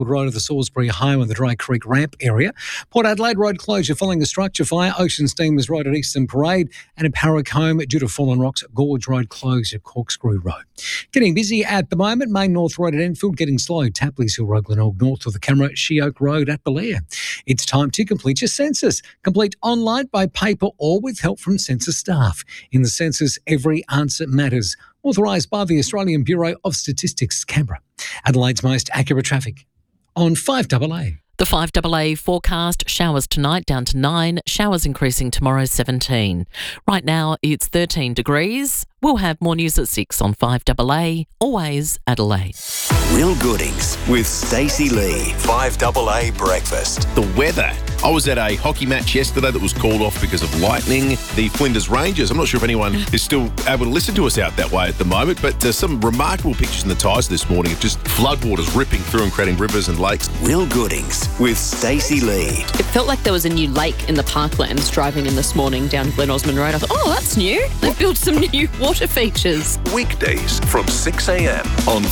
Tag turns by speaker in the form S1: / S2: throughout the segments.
S1: Road of the Salisbury Highway and the Dry Creek Ramp area. Port Adelaide Road closure following a structure fire. Ocean Steamers Road at Eastern Parade, and in Parracombe due to fallen rocks. Gorge Road closed at Corkscrew Road. Getting busy at the moment. Main North Road at Enfield getting slow. Tapley's Hill Road, Glenelg North of the camera. Sheoak Road at Belair. It's time to complete your census. Complete online, by paper, or with help from census staff. In the census, every answer matters. Authorised by the Australian Bureau of Statistics, Canberra. Adelaide's most accurate traffic on 5AA.
S2: The 5AA forecast: showers tonight down to 9, showers increasing tomorrow 17. Right now it's 13 degrees. We'll have more news at 6 on 5AA, always Adelaide.
S3: Real Goodings with Stacey Lee. 5AA Breakfast.
S4: The weather. I was at a hockey match yesterday that was called off because of lightning. The Flinders Rangers. I'm not sure if anyone is still able to listen to us out that way at the moment, but some remarkable pictures in the Ties this morning of just floodwaters ripping through and creating rivers and lakes.
S3: Real Goodings with Stacey Lee.
S5: It felt like there was a new lake in the parklands driving in this morning down Glen Osmond Road. I thought, oh, that's new. They've built some new water features.
S3: Weekdays from 6 a.m. on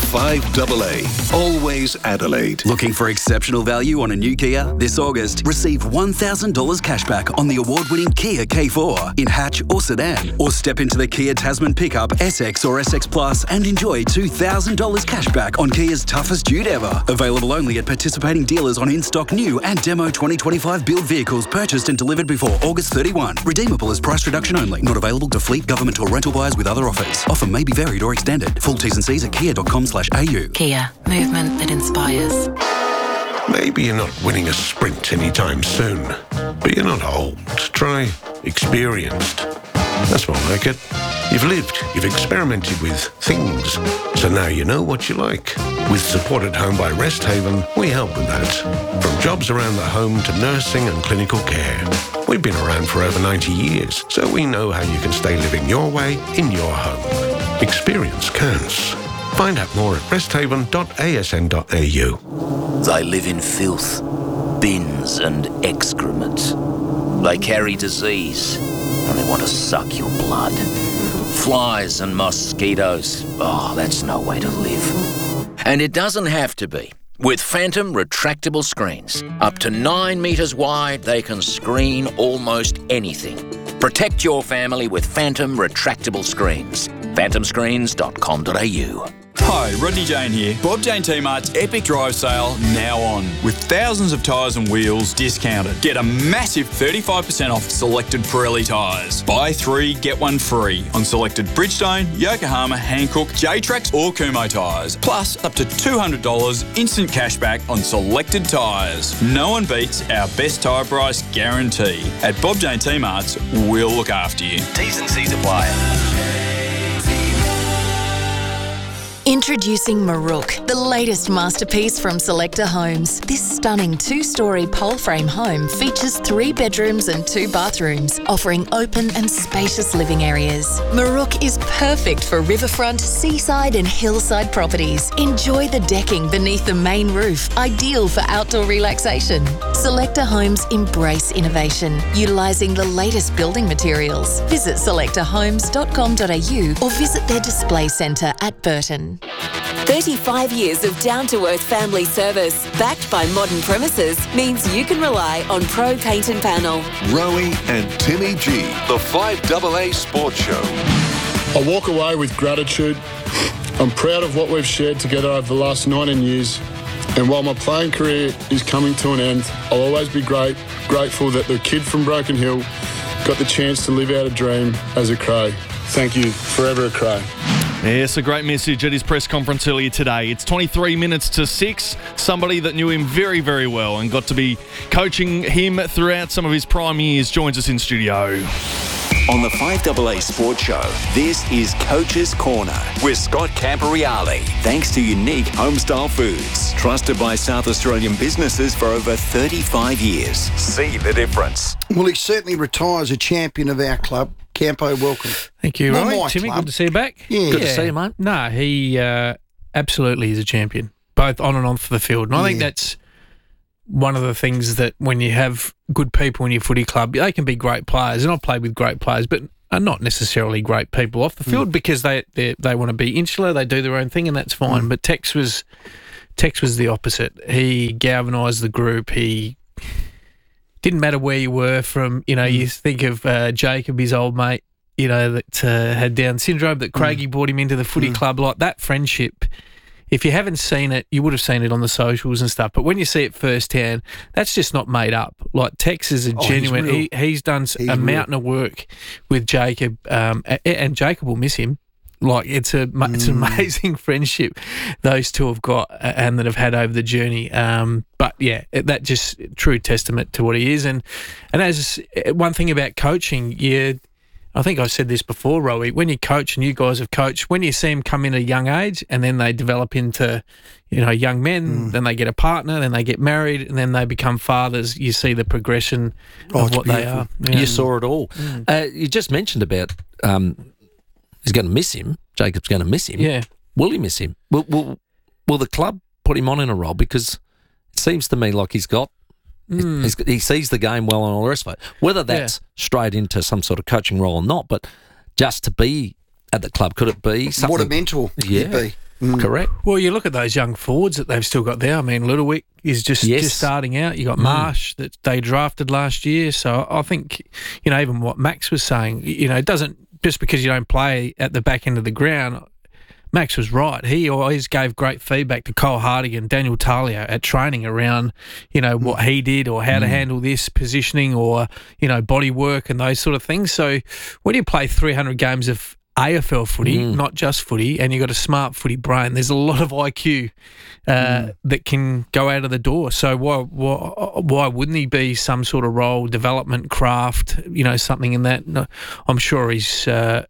S3: 5AA. Always Adelaide.
S6: Looking for exceptional value on a new Kia? This August, receive $1,000 cashback on the award-winning Kia K4 in hatch or sedan. Or step into the Kia Tasman pickup, SX or SX Plus, and enjoy $2,000 cashback on Kia's toughest dude ever. Available only at participating dealers on in-stock new and demo 2025 build vehicles purchased and delivered before August 31. Redeemable as price reduction only. Not available to fleet, government or rental buyers with other offers. Offer may be varied or extended. Full T's and C's at kia.com/au.
S2: Kia, movement that inspires.
S7: Maybe you're not winning a sprint anytime soon, but you're not old. Try experienced. That's more like it. You've lived, you've experimented with things, so now you know what you like. With support at home by Rest Haven, we help with that. From jobs around the home to nursing and clinical care. We've been around for over 90 years, so we know how you can stay living your way in your home. Experience counts. Find out more at resthaven.asn.au.
S8: They live in filth, bins and excrement. They carry disease and they want to suck your blood. Flies and mosquitoes. Oh, that's no way to live. And it doesn't have to be. With Phantom retractable screens. Up to 9 metres wide, they can screen almost anything. Protect your family with Phantom retractable screens. phantomscreens.com.au.
S9: Hi, Rodney Jane here. Bob Jane T-Mart's Epic Drive Sale now on, with thousands of tyres and wheels discounted. Get a massive 35% off selected Pirelli tyres. Buy 3, get 1 free on selected Bridgestone, Yokohama, Hankook, J-Trax or Kumho tyres. Plus up to $200 instant cashback on selected tyres. No one beats our best tyre price guarantee. At Bob Jane T-Mart's, we'll look after you.
S8: T's and C's apply.
S10: Introducing Marook, the latest masterpiece from Selector Homes. This stunning 2-storey pole frame home features 3 bedrooms and 2 bathrooms, offering open and spacious living areas. Marook is perfect for riverfront, seaside and hillside properties. Enjoy the decking beneath the main roof, ideal for outdoor relaxation. Selector Homes embrace innovation, utilising the latest building materials. Visit selectorhomes.com.au or visit their display centre at Burton.
S11: 35 years of down-to-earth family service, backed by modern premises, means you can rely on Pro Paint and Panel.
S3: Rowie and Timmy G, the 5AA Sports Show.
S12: I walk away with gratitude. I'm proud of what we've shared together over the last 19 years. And while my playing career is coming to an end, I'll always be grateful that the kid from Broken Hill got the chance to live out a dream as a Crow. Thank you. Forever a Crow.
S13: Yes, a great message at his press conference earlier today. It's 23 minutes to 6. Somebody that knew him very, very well and got to be coaching him throughout some of his prime years joins us in studio.
S3: On the 5AA Sports Show, this is Coach's Corner with Scott Camporeale. Thanks to Unique Homestyle Foods, trusted by South Australian businesses for over 35 years. See the difference.
S14: Well, he certainly retires a champion of our club. Campo, welcome.
S15: Thank you,
S14: Not
S15: Roy.
S14: my
S15: Timmy,
S14: club.
S15: good to see you back.
S14: Yeah.
S15: Good to see you, mate. No, he absolutely is a champion, both on and off the field. And I think that's one of the things that when you have good people in your footy club, they can be great players. And I've played with great players, but are not necessarily great people off the field because they want to be insular, they do their own thing, and that's fine. But Tex Tex was the opposite. He galvanised the group. He didn't matter where you were from. You know, you think of Jacob, his old mate, you know, that had Down syndrome, that Craigie brought him into the footy club. Like that friendship, if you haven't seen it, you would have seen it on the socials and stuff. But when you see it firsthand, that's just not made up. Like Tex is a genuine. He's done a mountain of work with Jacob, and Jacob will miss him. Like it's an amazing friendship those two have got and that have had over the journey. But yeah, that just true testament to what he is. And as one thing about coaching, I think I said this before, Rowie, when you coach, and you guys have coached, when you see them come in at a young age and then they develop into, you know, young men, then they get a partner, then they get married, and then they become fathers, you see the progression of what they are.
S16: You saw it all. You just mentioned about he's going to miss him. Jacob's going to miss him.
S15: Yeah.
S16: Will he miss him? Will the club put him on in a role? Because it seems to me like he's got he sees the game well and all the rest of it. Whether that's straight into some sort of coaching role or not, but just to be at the club, could it be something?
S14: What a mentor he'd be.
S16: Correct.
S15: Well, you look at those young forwards that they've still got there. I mean, Littlewick is just starting out. You got Marsh that they drafted last year. So I think, you know, even what Max was saying, you know, it doesn't, just because you don't play at the back end of the ground, Max was right. He always gave great feedback to Cole Hardigan, Daniel Talia at training around, you know, what he did or how to handle this positioning or, you know, body work and those sort of things. So when you play 300 games of AFL footy, not just footy, and you've got a smart footy brain, there's a lot of IQ that can go out of the door. So why wouldn't he be some sort of role, development, craft, you know, something in that? No, I'm sure he's...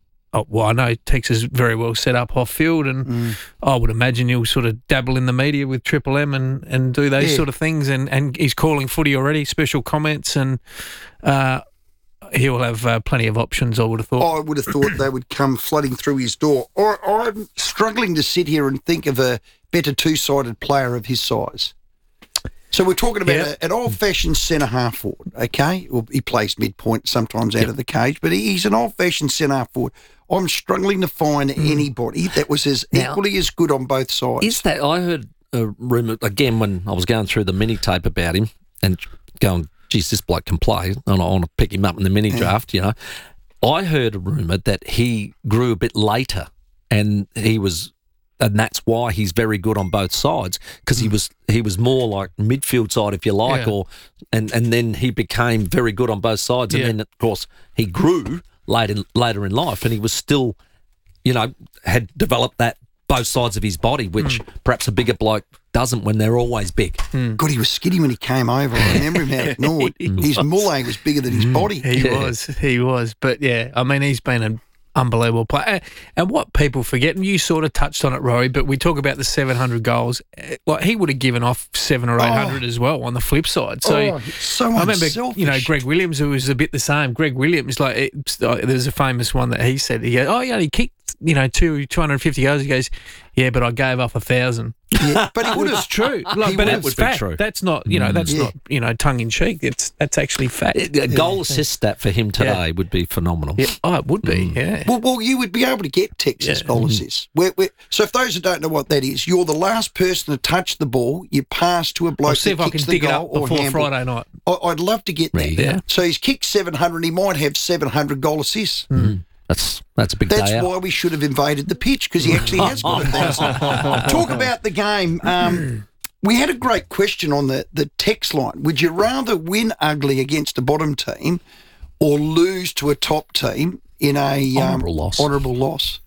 S15: I know Tex is very well set up off field, and I would imagine he'll sort of dabble in the media with Triple M and do those sort of things. And he's calling footy already, special comments, and he'll have plenty of options, I would have thought.
S14: I would have thought they would come flooding through his door. I'm struggling to sit here and think of a better two-sided player of his size. So we're talking about an old-fashioned centre-half forward, okay? Well, he plays midpoint sometimes out of the cage, but he's an old-fashioned centre-half forward. I'm struggling to find anybody that was equally as good on both sides.
S16: Is that, I heard a rumour, again, when I was going through the mini tape about him and going, geez, this bloke can play, and I want to pick him up in the mini draft, you know. I heard a rumour that he grew a bit later and that's why he's very good on both sides, because he was more like midfield side, if you like, and then he became very good on both sides, and then of course he grew later in life, and he was still, you know, had developed that both sides of his body, which perhaps a bigger bloke doesn't when they're always big.
S14: God, he was skinny when he came over. I remember him out at Norwood. His mullet was bigger than his body.
S15: He was. But yeah, I mean, he's been an unbelievable player. And what people forget, and you sort of touched on it, Rory, but we talk about the 700 goals. Like, he would have given off 700 or 800 as well on the flip side. So, I remember, you know, Greg Williams, who was a bit the same. Greg Williams, like, there's a famous one that he said, he goes, he only kicked, you know, 250 goals. He goes, yeah, but I gave up 1,000.
S14: Yeah, but he would have.
S15: It's true. Like, but it's fact. True. That's not, you know, that's not, you know, tongue in cheek. That's actually fact.
S16: A goal assist stat for him today would be phenomenal.
S15: Yeah. Oh, it would be. Yeah.
S14: Well, you would be able to get Texas goal assists. So if those who don't know what that is, you're the last person to touch the ball. You pass to a bloke.
S15: I'll see if I can dig it up before Friday night.
S14: I'd love to get that. Yeah. So he's kicked 700. He might have 700 goal assists.
S16: That's a big day out.
S14: That's why we should have invaded the pitch, because he actually has got 1,000. Talk about the game. We had a great question on the text line. Would you rather win ugly against a bottom team or lose to a top team in a honourable loss?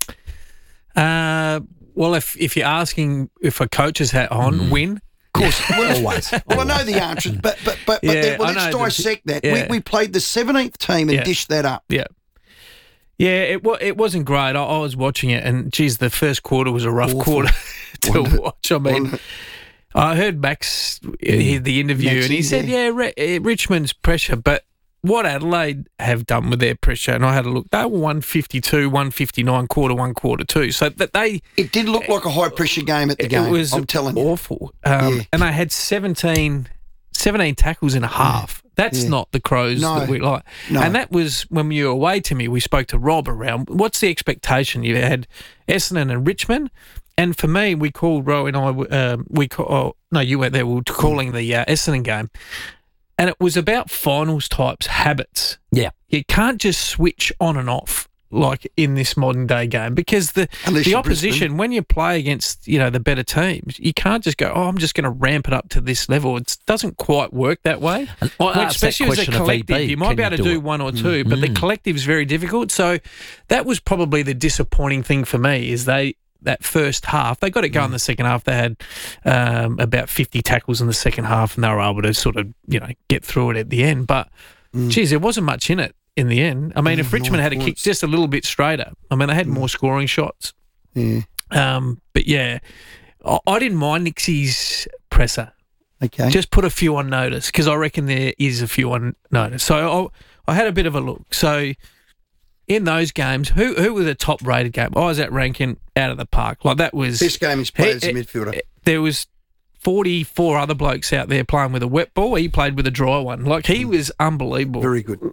S15: Well, if you're asking if a coach's hat on, win.
S14: Of course, always. Well, I know the answers, but let's dissect that. Yeah. We played the 17th team and dished that up.
S15: Yeah. Yeah, it wasn't great. I was watching it, and geez, the first quarter was a rough quarter to watch. I mean, I heard Max the interview, and he said, Richmond's pressure, but what Adelaide have done with their pressure, and I had a look, they were 152, 159, quarter one, quarter two. So that
S14: it did look like a high pressure game at the game. It was
S15: awful. And they had 17 tackles in a half. That's not the Crows that we like. No. And that was when you were away, Timmy, we spoke to Rob around what's the expectation? You had Essendon and Richmond. And for me, we called Rowe and I. No, you weren't there. We were calling the Essendon game, and it was about finals types habits.
S16: Yeah,
S15: you can't just switch on and off like in this modern day game because the opposition, when you play against the better teams, you can't just go, I'm just going to ramp it up to this level. It doesn't quite work that way. Especially as a collective, you might be able to do one or two, but the collective is very difficult. So that was probably the disappointing thing for me is that first half, they got it going in the second half. They had about 50 tackles in the second half and they were able to sort of, get through it at the end. But, geez, there wasn't much in it in the end. I mean, if Richmond had a kick just a little bit straighter, I mean, they had more scoring shots.
S14: Yeah.
S15: But, yeah, I didn't mind Nixie's presser.
S14: Okay.
S15: Just put a few on notice because I reckon there is a few on notice. So I had a bit of a look. So in those games, who were the top-rated game? I was at Rankin out of the park. Like that was
S14: best game he's played as a midfielder.
S15: There was 44 other blokes out there playing with a wet ball. He played with a dry one. Like he was unbelievable.
S14: Very good.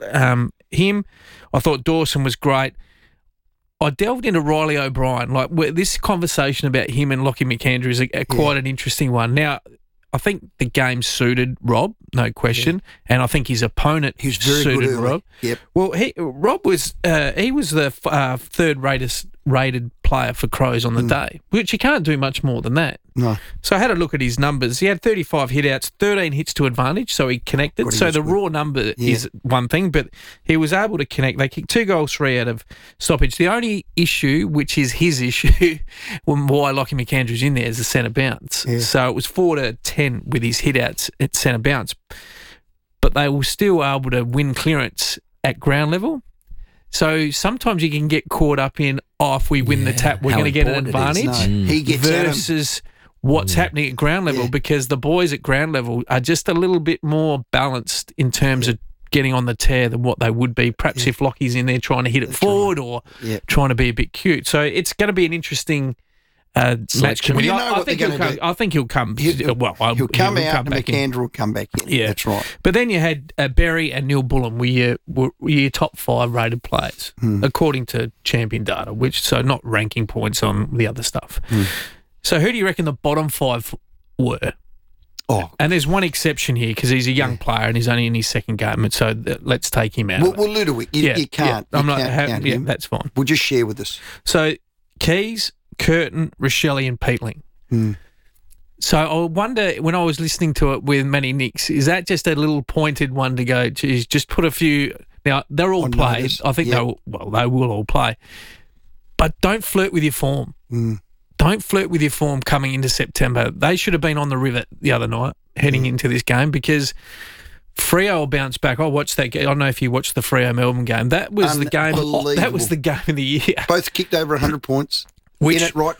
S15: I thought Dawson was great. I delved into Riley O'Brien. Like this conversation about him and Lockie McAndrew is quite an interesting one. Now, I think the game suited Rob, no question, and I think his opponent suited Rob.
S14: Yep.
S15: Well, Rob was the third rated player for Crows on the day, which you can't do much more than that.
S14: No.
S15: So I had a look at his numbers. He had 35 hit-outs, 13 hits to advantage, so he connected. So the raw number is one thing, but he was able to connect. They kicked 2 goals, 3 out of stoppage. The only issue, which is his issue, why Lockie McAndrew's in there is the centre bounce.
S14: Yeah.
S15: So it was 4-10 with his hit-outs at centre bounce. But they were still able to win clearance at ground level. So sometimes you can get caught up in, if we win the tap, we're going to get an advantage.
S14: He gets
S15: versus what's happening at ground level because the boys at ground level are just a little bit more balanced in terms of getting on the tear than what they would be. Perhaps if Lockie's in there trying to hit it forward or trying to be a bit cute. So it's going to be an interesting match committee. I think he'll come.
S14: He'll come out and McAndrew will come back in.
S15: Yeah,
S14: that's right.
S15: But then you had Berry and Neil Bullen were your top 5 rated players according to Champion data, so not ranking points on the other stuff. So who do you reckon the bottom 5 were?
S14: Oh,
S15: and there's one exception here because he's a young player and he's only in his second game, and so let's take him out.
S14: Well, Ludovic, you can't.
S15: I'm not.
S14: Count him.
S15: That's fine.
S14: Well, just share with us.
S15: So Keys, Curtin, Rochelle and Peatling. So I wonder, when I was listening to it with Manny Nicks, is that just a little pointed one to go, geez, just put a few... Now, they're all played. I think they will all play. But don't flirt with your form. Don't flirt with your form coming into September. They should have been on the rivet the other night heading into this game because Freo will bounce back. I watched that game. I don't know if you watched the Freo Melbourne game. That was the game. That was the game of the year.
S14: Both kicked over 100 points. And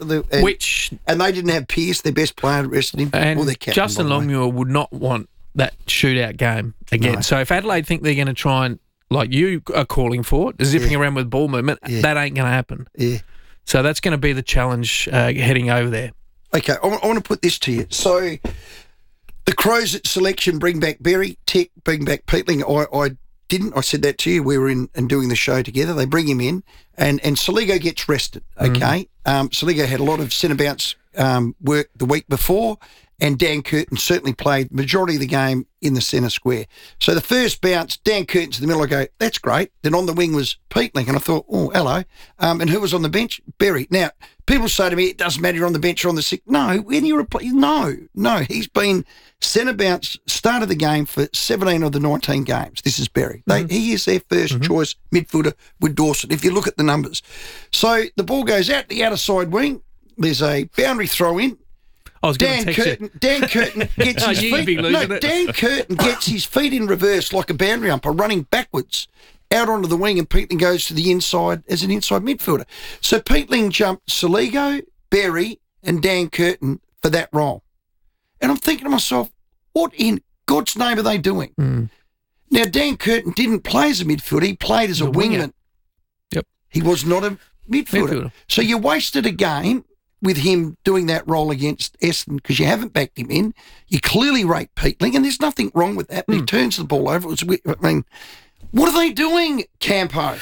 S14: they didn't have Pearce, their best player, rested him.
S15: And Justin Longmuir would not want that shootout game again. No. So if Adelaide think they're going to try and, like you are calling for it, zipping around with ball movement, that ain't going to happen.
S14: Yeah.
S15: So that's going to be the challenge heading over there.
S14: Okay, I want to put this to you. So the Crows at selection bring back Berry, Tech bring back Peatling. I said that to you. We were in and doing the show together. They bring him in, and Saligo gets rested. Okay, Saligo had a lot of centre bounce work the week before, and Dan Curtin certainly played majority of the game in the centre square. So the first bounce, Dan Curtin's in the middle. I go, that's great. Then on the wing was Peatling, and I thought, oh, hello. And who was on the bench? Berry. Now, people say to me, it doesn't matter, you're on the bench or on the sick. No, when you no, he's been centre bounce, started the game for 17 of the 19 games. This is Berry. He is their first choice midfielder with Dawson, if you look at the numbers. So the ball goes out the outer side wing. There's a boundary throw in. Dan Curtin gets his feet. Dan Curtin gets his feet in reverse like a boundary umpire, running backwards out onto the wing, and Peatling goes to the inside as an inside midfielder. So Peatling jumped Saligo, Berry, and Dan Curtin for that role. And I'm thinking to myself, what in God's name are they doing? Now, Dan Curtin didn't play as a midfielder; he played as a wingman.
S15: Yep,
S14: he was not a midfielder. So you wasted a game with him doing that role against Essendon because you haven't backed him in. You clearly rate Peatling, and there's nothing wrong with that. But he turns the ball over. What are they doing, Campo?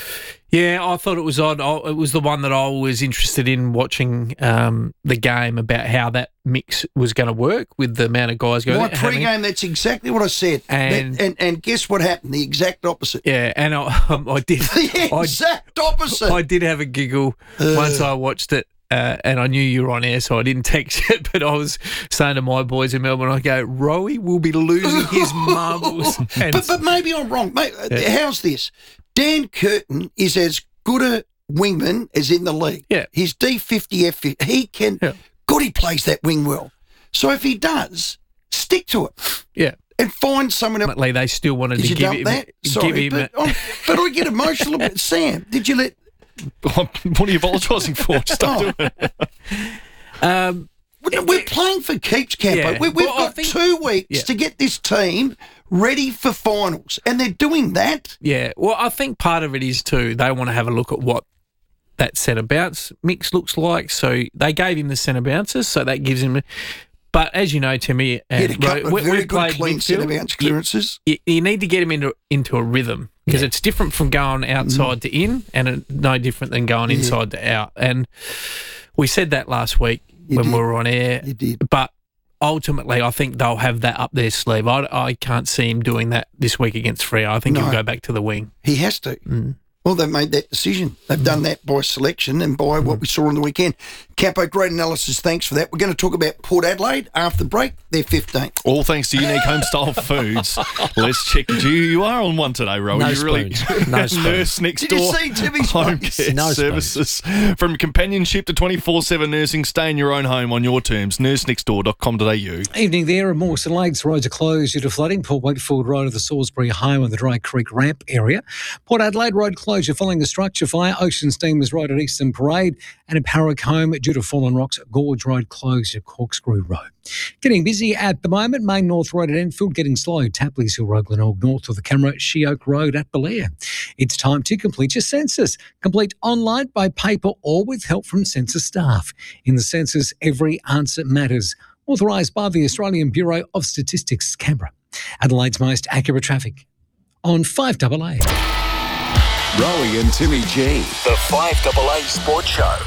S15: Yeah, I thought it was odd. It was the one that I was interested in watching the game about how that mix was going to work with the amount of guys going.
S14: My pre-game, that's exactly what I said. And guess what happened? The exact opposite.
S15: Yeah, and I did.
S14: The exact opposite.
S15: I did have a giggle once I watched it. And I knew you were on air, so I didn't text it, but I was saying to my boys in Melbourne, I go, Rowie will be losing his marbles.
S14: But maybe I'm wrong. Mate, how's this? Dan Curtin is as good a wingman as in the league.
S15: Yeah.
S14: His D50, F50, he can, God, he plays that wing well. So if he does, stick to it.
S15: Yeah.
S14: And find someone else.
S15: They still wanted to give him
S14: that? Sorry, but I get emotional about Sam. Did you let...
S13: What are you apologising for? Just don't do it.
S14: We're playing for keeps, Campo.
S15: Yeah.
S14: We've got 2 weeks to get this team ready for finals, and they're doing that.
S15: Yeah, well, I think part of it is too, they want to have a look at what that centre bounce mix looks like. So they gave him the centre bounces, so that gives him... But as you know, Timmy,
S14: very good clean centre bounce clearances.
S15: You need to get him into a rhythm because it's different from going outside to in, and no different than going inside to out. And we said that last week when we were on air.
S14: You did.
S15: But ultimately, I think they'll have that up their sleeve. I can't see him doing that this week against Freo. I think he'll go back to the wing.
S14: He has to. Well, they've made that decision. They've done that by selection and by what we saw on the weekend. Campo, great analysis. Thanks for that. We're going to talk about Port Adelaide after the break. They're 15th.
S13: All thanks to Unique Homestyle Foods. Let's check. You are on one today, Rowan.
S16: No
S13: you
S16: spoons.
S13: Really
S16: No spoons.
S13: Nurse next
S14: Did
S13: door.
S14: you see Timmy's
S13: home
S14: face?
S13: care
S16: No
S13: services. From companionship to 24/7 nursing, stay in your own home on your terms. nursenextdoor.com.au.
S1: Evening there at Mawson Lakes. Roads are closed due to flooding. Port Wakefield Road of the Salisbury Highway and the Dry Creek Ramp area. Port Adelaide Road closure following the structure fire. Ocean Steamers Road at Eastern Parade. And in Parracombe due to fallen rocks. Gorge Road closed at Corkscrew Road. Getting busy at the moment. Main North Road at Enfield getting slow. Tapley's Hill Road, Glenelg North of the camera. Sheoak Road at Belair. It's time to complete your census. Complete online, by paper or with help from census staff. In the census, every answer matters. Authorised by the Australian Bureau of Statistics, Canberra. Adelaide's most accurate traffic on 5AA.
S3: Rowie and Timmy G, the 5AA Sports Show.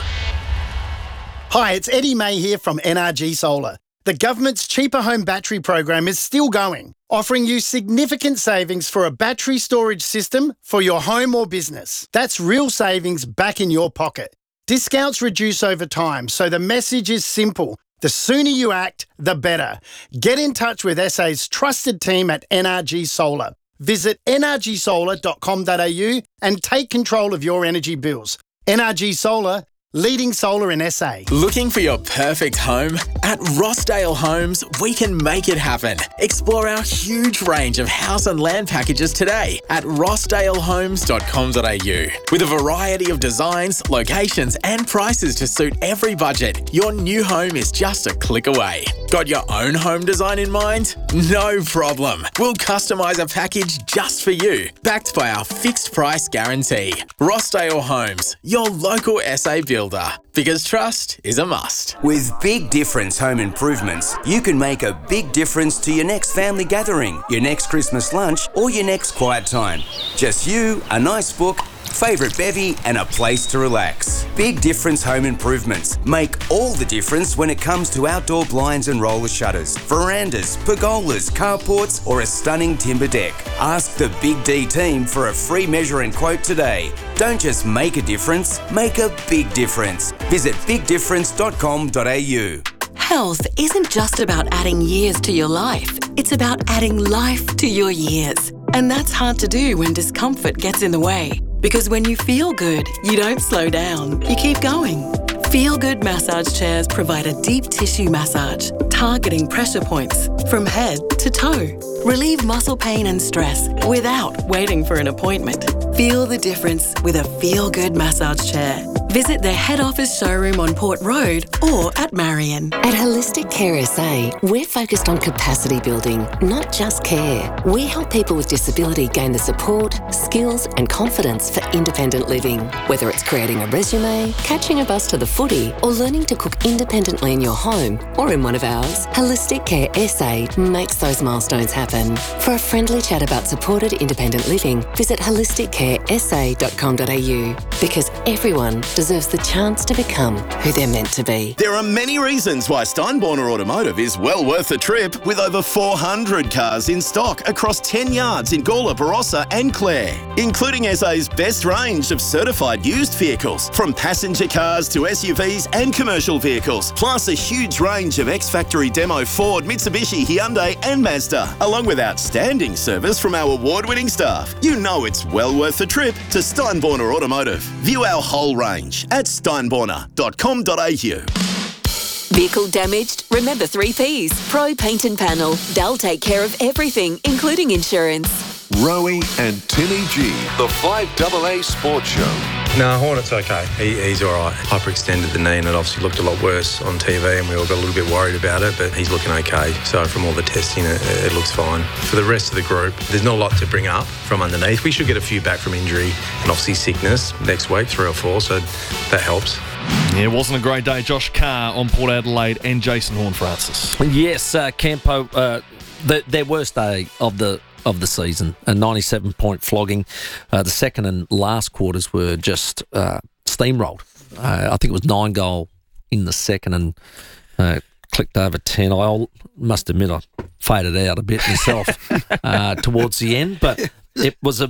S17: Hi, it's Eddie May here from NRG Solar. The government's cheaper home battery program is still going, offering you significant savings for a battery storage system for your home or business. That's real savings back in your pocket. Discounts reduce over time, so the message is simple. The sooner you act, the better. Get in touch with SA's trusted team at NRG Solar. Visit nrgsolar.com.au and take control of your energy bills. NRG Solar, leading solar in SA.
S18: Looking for your perfect home? At Rossdale Homes, we can make it happen. Explore our huge range of house and land packages today at rossdalehomes.com.au. With a variety of designs, locations and prices to suit every budget, your new home is just a click away. Got your own home design in mind? No problem. We'll customise a package just for you, backed by our fixed price guarantee. Rossdale Homes, your local SA builder. Because trust is a must.
S19: With Big Difference Home Improvements, you can make a big difference to your next family gathering, your next Christmas lunch, or your next quiet time. Just you, a nice book, favourite bevy, and a place to relax. Big Difference Home Improvements make all the difference when it comes to outdoor blinds and roller shutters, verandas, pergolas, carports, or a stunning timber deck. Ask the Big D team for a free measure and quote today. Don't just make a difference, make a big difference. Visit bigdifference.com.au.
S20: Health isn't just about adding years to your life. It's about adding life to your years. And that's hard to do when discomfort gets in the way. Because when you feel good, you don't slow down. You keep going. Feel Good massage chairs provide a deep tissue massage, targeting pressure points from head to toe. Relieve muscle pain and stress without waiting for an appointment. Feel the difference with a Feel Good massage chair. Visit their head office showroom on Port Road or at Marion.
S21: At Holistic Care SA, we're focused on capacity building, not just care. We help people with disability gain the support, skills and confidence for independent living. Whether it's creating a resume, catching a bus to the footy, or learning to cook independently in your home or in one of ours, Holistic Care SA makes those milestones happen. For a friendly chat about supported independent living, visit holisticcaresa.com.au, because everyone deserves the chance to become who they're meant to be.
S22: There are many reasons why Steinborner Automotive is well worth the trip, with over 400 cars in stock across 10 yards in Gawler, Barossa and Clare, including SA's best range of certified used vehicles, from passenger cars to SUVs and commercial vehicles, plus a huge range of ex-factory demo Ford, Mitsubishi, Hyundai and Mazda, along with outstanding service from our award-winning staff. You know it's well worth the trip to Steinborner Automotive. View our whole range at steinborner.com.au.
S11: Vehicle damaged? Remember 3 Ps. Pro Paint and Panel. They'll take care of everything, including insurance.
S7: Rowie and Timmy G, the 5AA Sports Show.
S23: No, Hornet's okay. He's all right. Hyperextended the knee and it obviously looked a lot worse on TV and we all got a little bit worried about it, but he's looking okay. So from all the testing, it looks fine. For the rest of the group, there's not a lot to bring up from underneath. We should get a few back from injury and obviously sickness next week, 3 or 4, so that helps.
S13: Yeah, it wasn't a great day. Josh Carr on Port Adelaide and Jason Horne-Francis.
S16: Yes, Campo, their worst day of the season, a 97-point flogging. The second and last quarters were just steamrolled. I think it was 9 goal in the second and clicked over 10. I must admit I faded out a bit myself towards the end, but it was a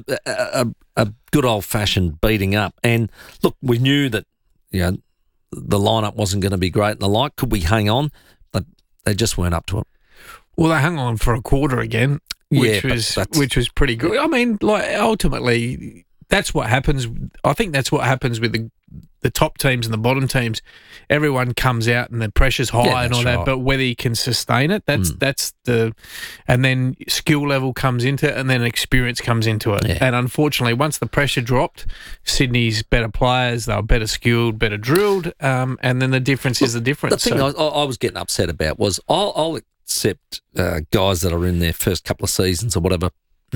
S16: good old-fashioned beating up. And look, we knew that the lineup wasn't going to be great and the like. Could we hang on? But they just weren't up to it.
S15: Well, they hung on for a quarter again. Which was pretty good. I mean, like, ultimately, that's what happens. I think that's what happens with the top teams and the bottom teams. Everyone comes out and the pressure's high and all that, but whether you can sustain it, that's the, and then skill level comes into it, and then experience comes into it. Yeah. And unfortunately, once the pressure dropped, Sydney's better players, they were better skilled, better drilled, and then the difference is the difference.
S16: The thing I was getting upset about was I'll accept guys that are in their first couple of seasons or whatever,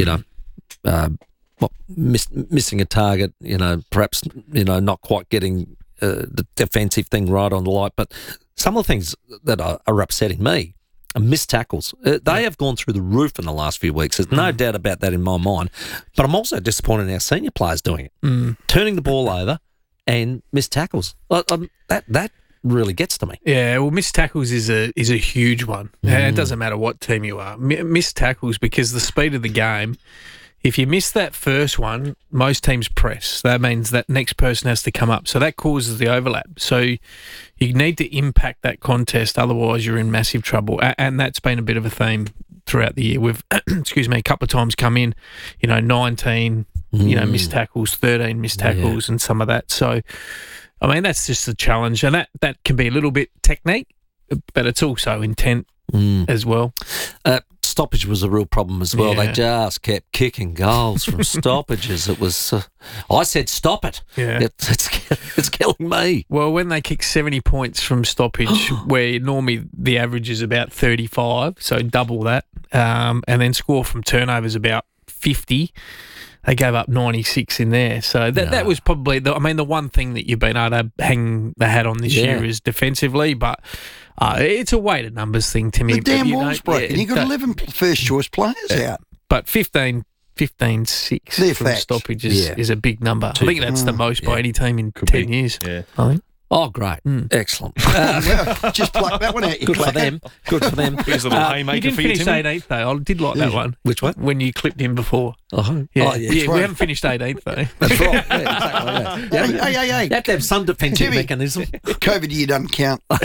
S16: missing a target, perhaps, not quite getting the defensive thing right on the light. But some of the things that are upsetting me are missed tackles. They have gone through the roof in the last few weeks. There's no doubt about that in my mind. But I'm also disappointed in our senior players doing it. Turning the ball over and missed tackles. That really gets to me.
S15: Yeah, well, missed tackles is a huge one. It doesn't matter what team you are. Missed tackles, because the speed of the game, if you miss that first one, most teams press. That means that next person has to come up. So that causes the overlap. So you need to impact that contest, otherwise you're in massive trouble. And that's been a bit of a theme throughout the year. We've, a couple of times come in, 19, missed tackles, 13 missed tackles and some of that. So, I mean, that's just a challenge, and that can be a little bit technique, but it's also intent as well.
S16: Stoppage was a real problem as well. Yeah. They just kept kicking goals from stoppages. It was, I said, stop it.
S15: Yeah.
S16: It's killing me.
S15: Well, when they kick 70 points from stoppage, where normally the average is about 35, so double that, and then score from turnovers about 50, they gave up 96 in there. So that was probably, the one thing that you've been able to hang the hat on this year is defensively, but it's a weighted numbers thing, Timmy.
S14: The damn wall's broken. You've got 11 first-choice players out.
S15: But 15-6 from stoppage is a big number. I think that's the most by any team in 10 years. Yeah. I think.
S16: Oh, great. Excellent.
S14: Just pluck that one out.
S16: Good for them. Good for them.
S13: Here's a little haymaker
S15: you didn't
S13: for you,
S15: finish
S13: Timmy.
S15: 18th, though. I did like that one.
S16: Which one?
S15: When you clipped him before.
S16: Oh,
S15: yeah.
S16: Right.
S15: We haven't finished 18th, though.
S16: That's right. Yeah, exactly.
S14: Hey.
S16: You have to have some defensive mechanism.
S14: COVID year doesn't count.
S16: Like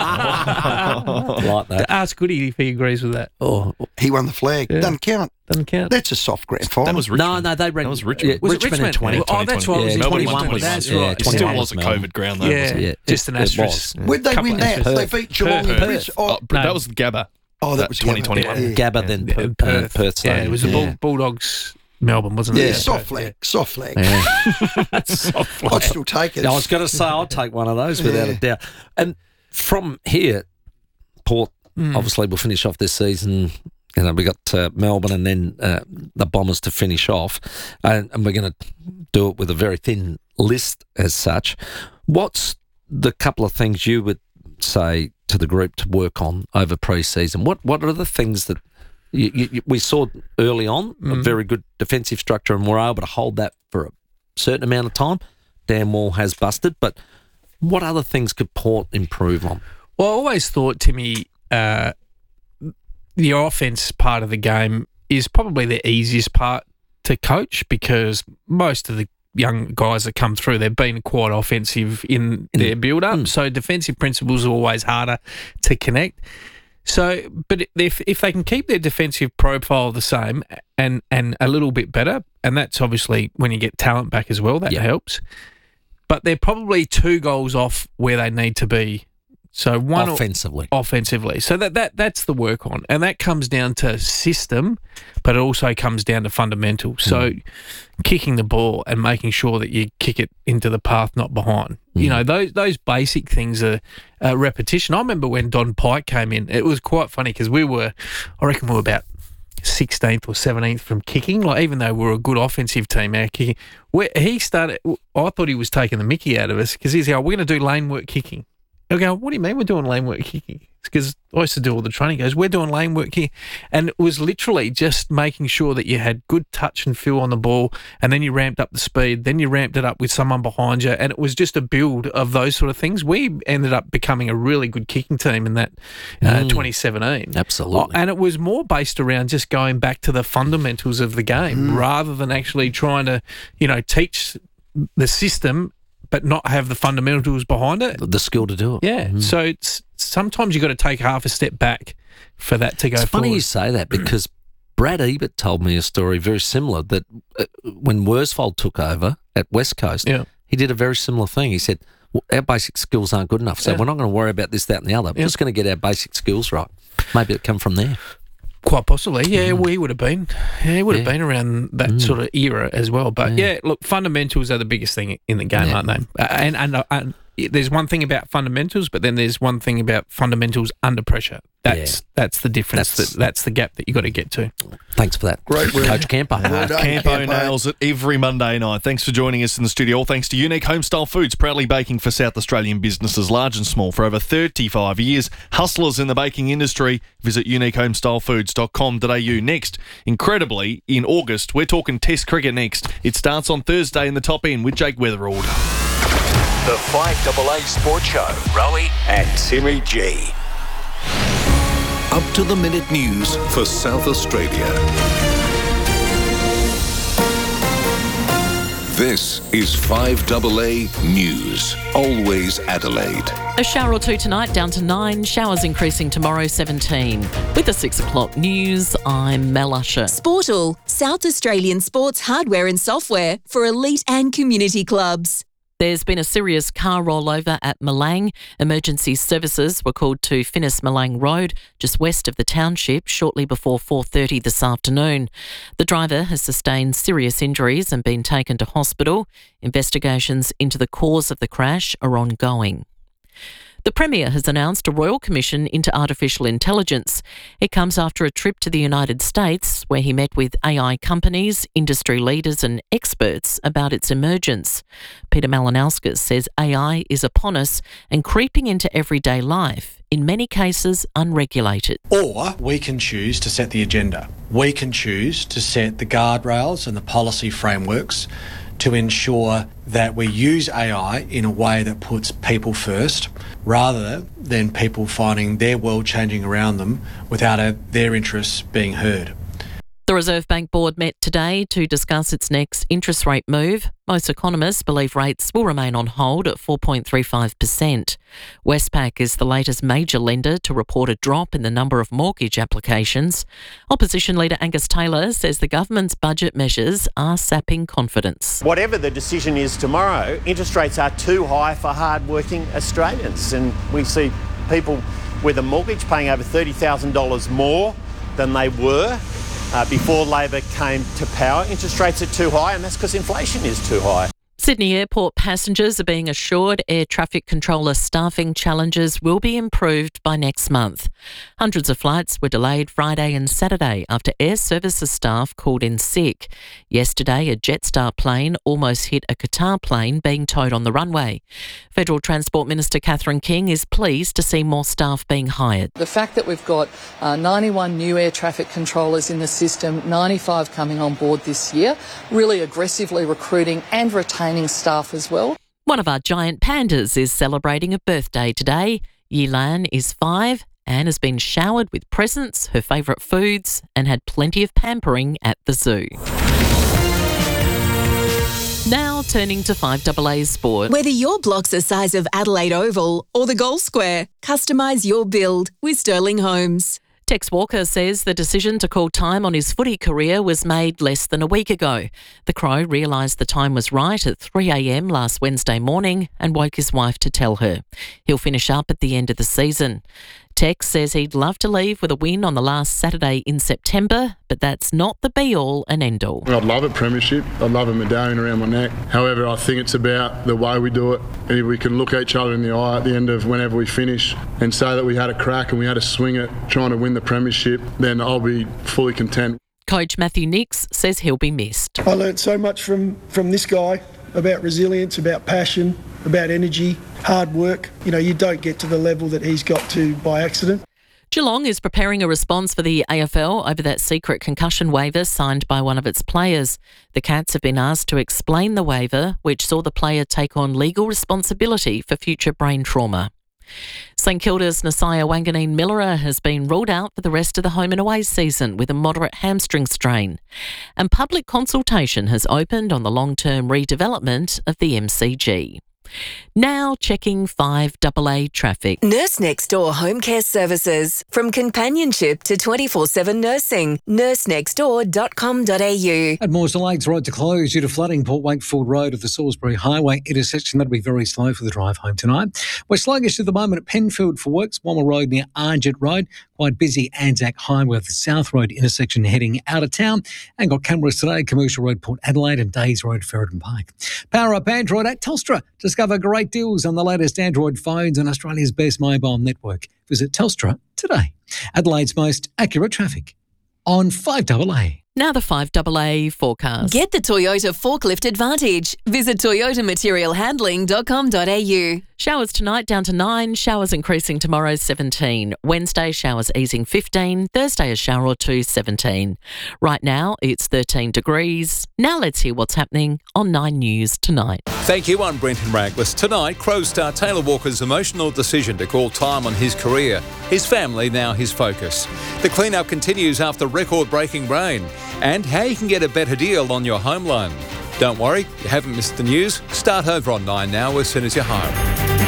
S16: that.
S15: Ask Goody if he agrees with that.
S14: Oh, he won the flag.
S15: Yeah.
S14: Doesn't count.
S15: Doesn't count.
S14: That's a soft grand final.
S13: That was Richmond.
S16: No, they ran.
S13: That was Richmond.
S15: Was it Richmond?
S16: in 20.
S15: Oh, that's right.
S16: Yeah,
S15: 21
S16: was.
S15: That's
S16: Yeah,
S15: right.
S13: It still
S16: 21
S13: was a
S16: Melbourne.
S13: COVID ground, though,
S16: Yeah,
S13: wasn't it?
S15: Just an asterisk.
S14: Where'd they win that? They beat Geelong and Brisbane.
S13: That was Gabba.
S14: Oh, that was
S13: 2021.
S14: Yeah.
S16: Gabba, then Perth.
S15: Yeah, it was the Bulldogs Melbourne, wasn't it?
S14: Yeah, soft flag. Soft flag.
S15: Soft flag.
S14: I'd still take it.
S16: Yeah, I was going to say I'll take one of those without a doubt. And from here, Port, obviously we'll finish off this season. You know, we got Melbourne and then the Bombers to finish off, and we're going to do it with a very thin list as such. What's the couple of things you would say to the group to work on over pre-season? What are the things that we saw early on, a very good defensive structure, and we're able to hold that for a certain amount of time? Dan Wall has busted, but what other things could Port improve on?
S15: Well, I always thought, Timmy, the offense part of the game is probably the easiest part to coach because most of the young guys that come through, they've been quite offensive in their build-up. So defensive principles are always harder to connect. So, but if they can keep their defensive profile the same and a little bit better, and that's obviously when you get talent back as well, that helps. But they're probably 2 goals off where they need to be. So one offensively. So that's the work on, and that comes down to system, but it also comes down to fundamentals. So kicking the ball and making sure that you kick it into the path, not behind. You know, those basic things are repetition. I remember when Don Pike came in, it was quite funny because I reckon we were about 16th or 17th from kicking. Like, even though we're a good offensive team, our kicking. Where he started, I thought he was taking the mickey out of us because he's like, we're going to do lane work kicking. I go, what do you mean we're doing lane work kicking? Because I used to do all the training. He goes, we're doing lane work kicking. And it was literally just making sure that you had good touch and feel on the ball, and then you ramped up the speed, then you ramped it up with someone behind you, and it was just a build of those sort of things. We ended up becoming a really good kicking team in that 2017.
S16: Absolutely.
S15: And it was more based around just going back to the fundamentals of the game rather than actually trying to, teach the system but not have the fundamentals behind it.
S16: The skill to do it.
S15: Yeah. So sometimes you've got to take half a step back for that to go forward.
S16: It's funny you say that because Brad Ebert told me a story very similar that when Worsfold took over at West Coast, he did a very similar thing. He said, our basic skills aren't good enough, so we're not going to worry about this, that and the other. We're just going to get our basic skills right. Maybe it come from there.
S15: Quite possibly, yeah. We would have been, he would have been around that sort of era as well. But look, fundamentals are the biggest thing in the game, aren't they? And there's one thing about fundamentals, but then there's one thing about fundamentals under pressure. That's the difference. That's the gap that you got to get to.
S16: Thanks for that,
S14: great work,
S16: Coach Campo.
S13: Campo nails it every Monday night. Thanks for joining us in the studio. All thanks to Unique Homestyle Foods, proudly baking for South Australian businesses, large and small, for over 35 years. Hustlers in the baking industry. Visit uniquehomestylefoods.com.au. Next, incredibly, in August, we're talking Test cricket next. It starts on Thursday in the Top End with Jake Weatherald.
S3: The 5AA Sports Show. Rowie and Timmy G.
S7: Up-to-the-minute news for South Australia. This is 5AA News. Always Adelaide.
S2: A shower or two tonight, down to 9. Showers increasing tomorrow, 17. With the 6 o'clock news, I'm Mel Usher.
S11: Sportal, South Australian sports hardware and software for elite and community clubs.
S2: There's been a serious car rollover at Malang. Emergency services were called to Finnis Malang Road, just west of the township, shortly before 4:30 this afternoon. The driver has sustained serious injuries and been taken to hospital. Investigations into the cause of the crash are ongoing. The Premier has announced a Royal Commission into Artificial Intelligence. It comes after a trip to the United States where he met with AI companies, industry leaders and experts about its emergence. Peter Malinauskas says AI is upon us and creeping into everyday life, in many cases unregulated.
S4: Or we can choose to set the agenda. We can choose to set the guardrails and the policy frameworks to ensure that we use AI in a way that puts people first, rather than people finding their world changing around them without their interests being heard.
S2: The Reserve Bank Board met today to discuss its next interest rate move. Most economists believe rates will remain on hold at 4.35%. Westpac is the latest major lender to report a drop in the number of mortgage applications. Opposition leader Angus Taylor says the government's budget measures are sapping confidence.
S5: Whatever the decision is tomorrow, interest rates are too high for hard-working Australians, and we see people with a mortgage paying over $30,000 more than they were before Labor came to power. Interest rates are too high, and that's because inflation is too high.
S2: Sydney Airport passengers are being assured air traffic controller staffing challenges will be improved by next month. Hundreds of flights were delayed Friday and Saturday after air services staff called in sick. Yesterday, a Jetstar plane almost hit a Qatar plane being towed on the runway. Federal Transport Minister Catherine King is pleased to see more staff being hired.
S6: The fact that we've got 91 new air traffic controllers in the system, 95 coming on board this year, really aggressively recruiting and retaining staff as well.
S2: One of our giant pandas is celebrating a birthday today. Yilan is 5 and has been showered with presents, her favourite foods, and had plenty of pampering at the zoo. Now turning to 5AA Sport.
S8: Whether your block's the size of Adelaide Oval or the Goal Square, customise your build with Sterling Homes.
S2: Tex Walker says the decision to call time on his footy career was made less than a week ago. The Crow realised the time was right at 3 a.m. last Wednesday morning and woke his wife to tell her. He'll finish up at the end of the season. Tex says he'd love to leave with a win on the last Saturday in September, but that's not the be-all and end-all.
S12: I'd love a premiership. I'd love a medallion around my neck. However, I think it's about the way we do it. And if we can look each other in the eye at the end of whenever we finish and say that we had a crack and we had a swing at trying to win the premiership, then I'll be fully content.
S2: Coach Matthew Nix says he'll be missed.
S9: I learnt so much from this guy about resilience, about passion, about energy, hard work. You know, you don't get to the level that he's got to by accident.
S2: Geelong is preparing a response for the AFL over that secret concussion waiver signed by one of its players. The Cats have been asked to explain the waiver, which saw the player take on legal responsibility for future brain trauma. St Kilda's Nasiah Wanganeen-Millerer has been ruled out for the rest of the home and away season with a moderate hamstring strain. And public consultation has opened on the long-term redevelopment of the MCG. Now checking 5AA traffic.
S8: Nurse Next Door Home Care Services. From companionship to 24/7 nursing. nursenextdoor.com.au.
S1: At Morsel Lakes, road to close due to flooding. Port Wakefield Road at the Salisbury Highway intersection. That'll be very slow for the drive home tonight. We're sluggish at the moment at Penfield for works. Womble Road near Argent Road. Quite busy Anzac Highway at the South Road intersection heading out of town. And got cameras today. Commercial Road, Port Adelaide and Days Road, Ferreton Park. Power up Android at Telstra. Discover great deals on the latest Android phones on Australia's best mobile network. Visit Telstra today. Adelaide's most accurate traffic on 5AA.
S2: Now the 5AA forecast.
S8: Get the Toyota Forklift Advantage. Visit toyotamaterialhandling.com.au.
S2: Showers tonight down to 9, showers increasing tomorrow 17. Wednesday showers easing 15, Thursday a shower or 2 17. Right now it's 13 degrees. Now let's hear what's happening on 9 News tonight.
S24: Thank you, I'm Brenton Raglis. Tonight, Crow star Taylor Walker's emotional decision to call time on his career. His family now his focus. The clean-up continues after record-breaking rain. And how you can get a better deal on your home loan. Don't worry, you haven't missed the news. Start over on 9 now as soon as you're home.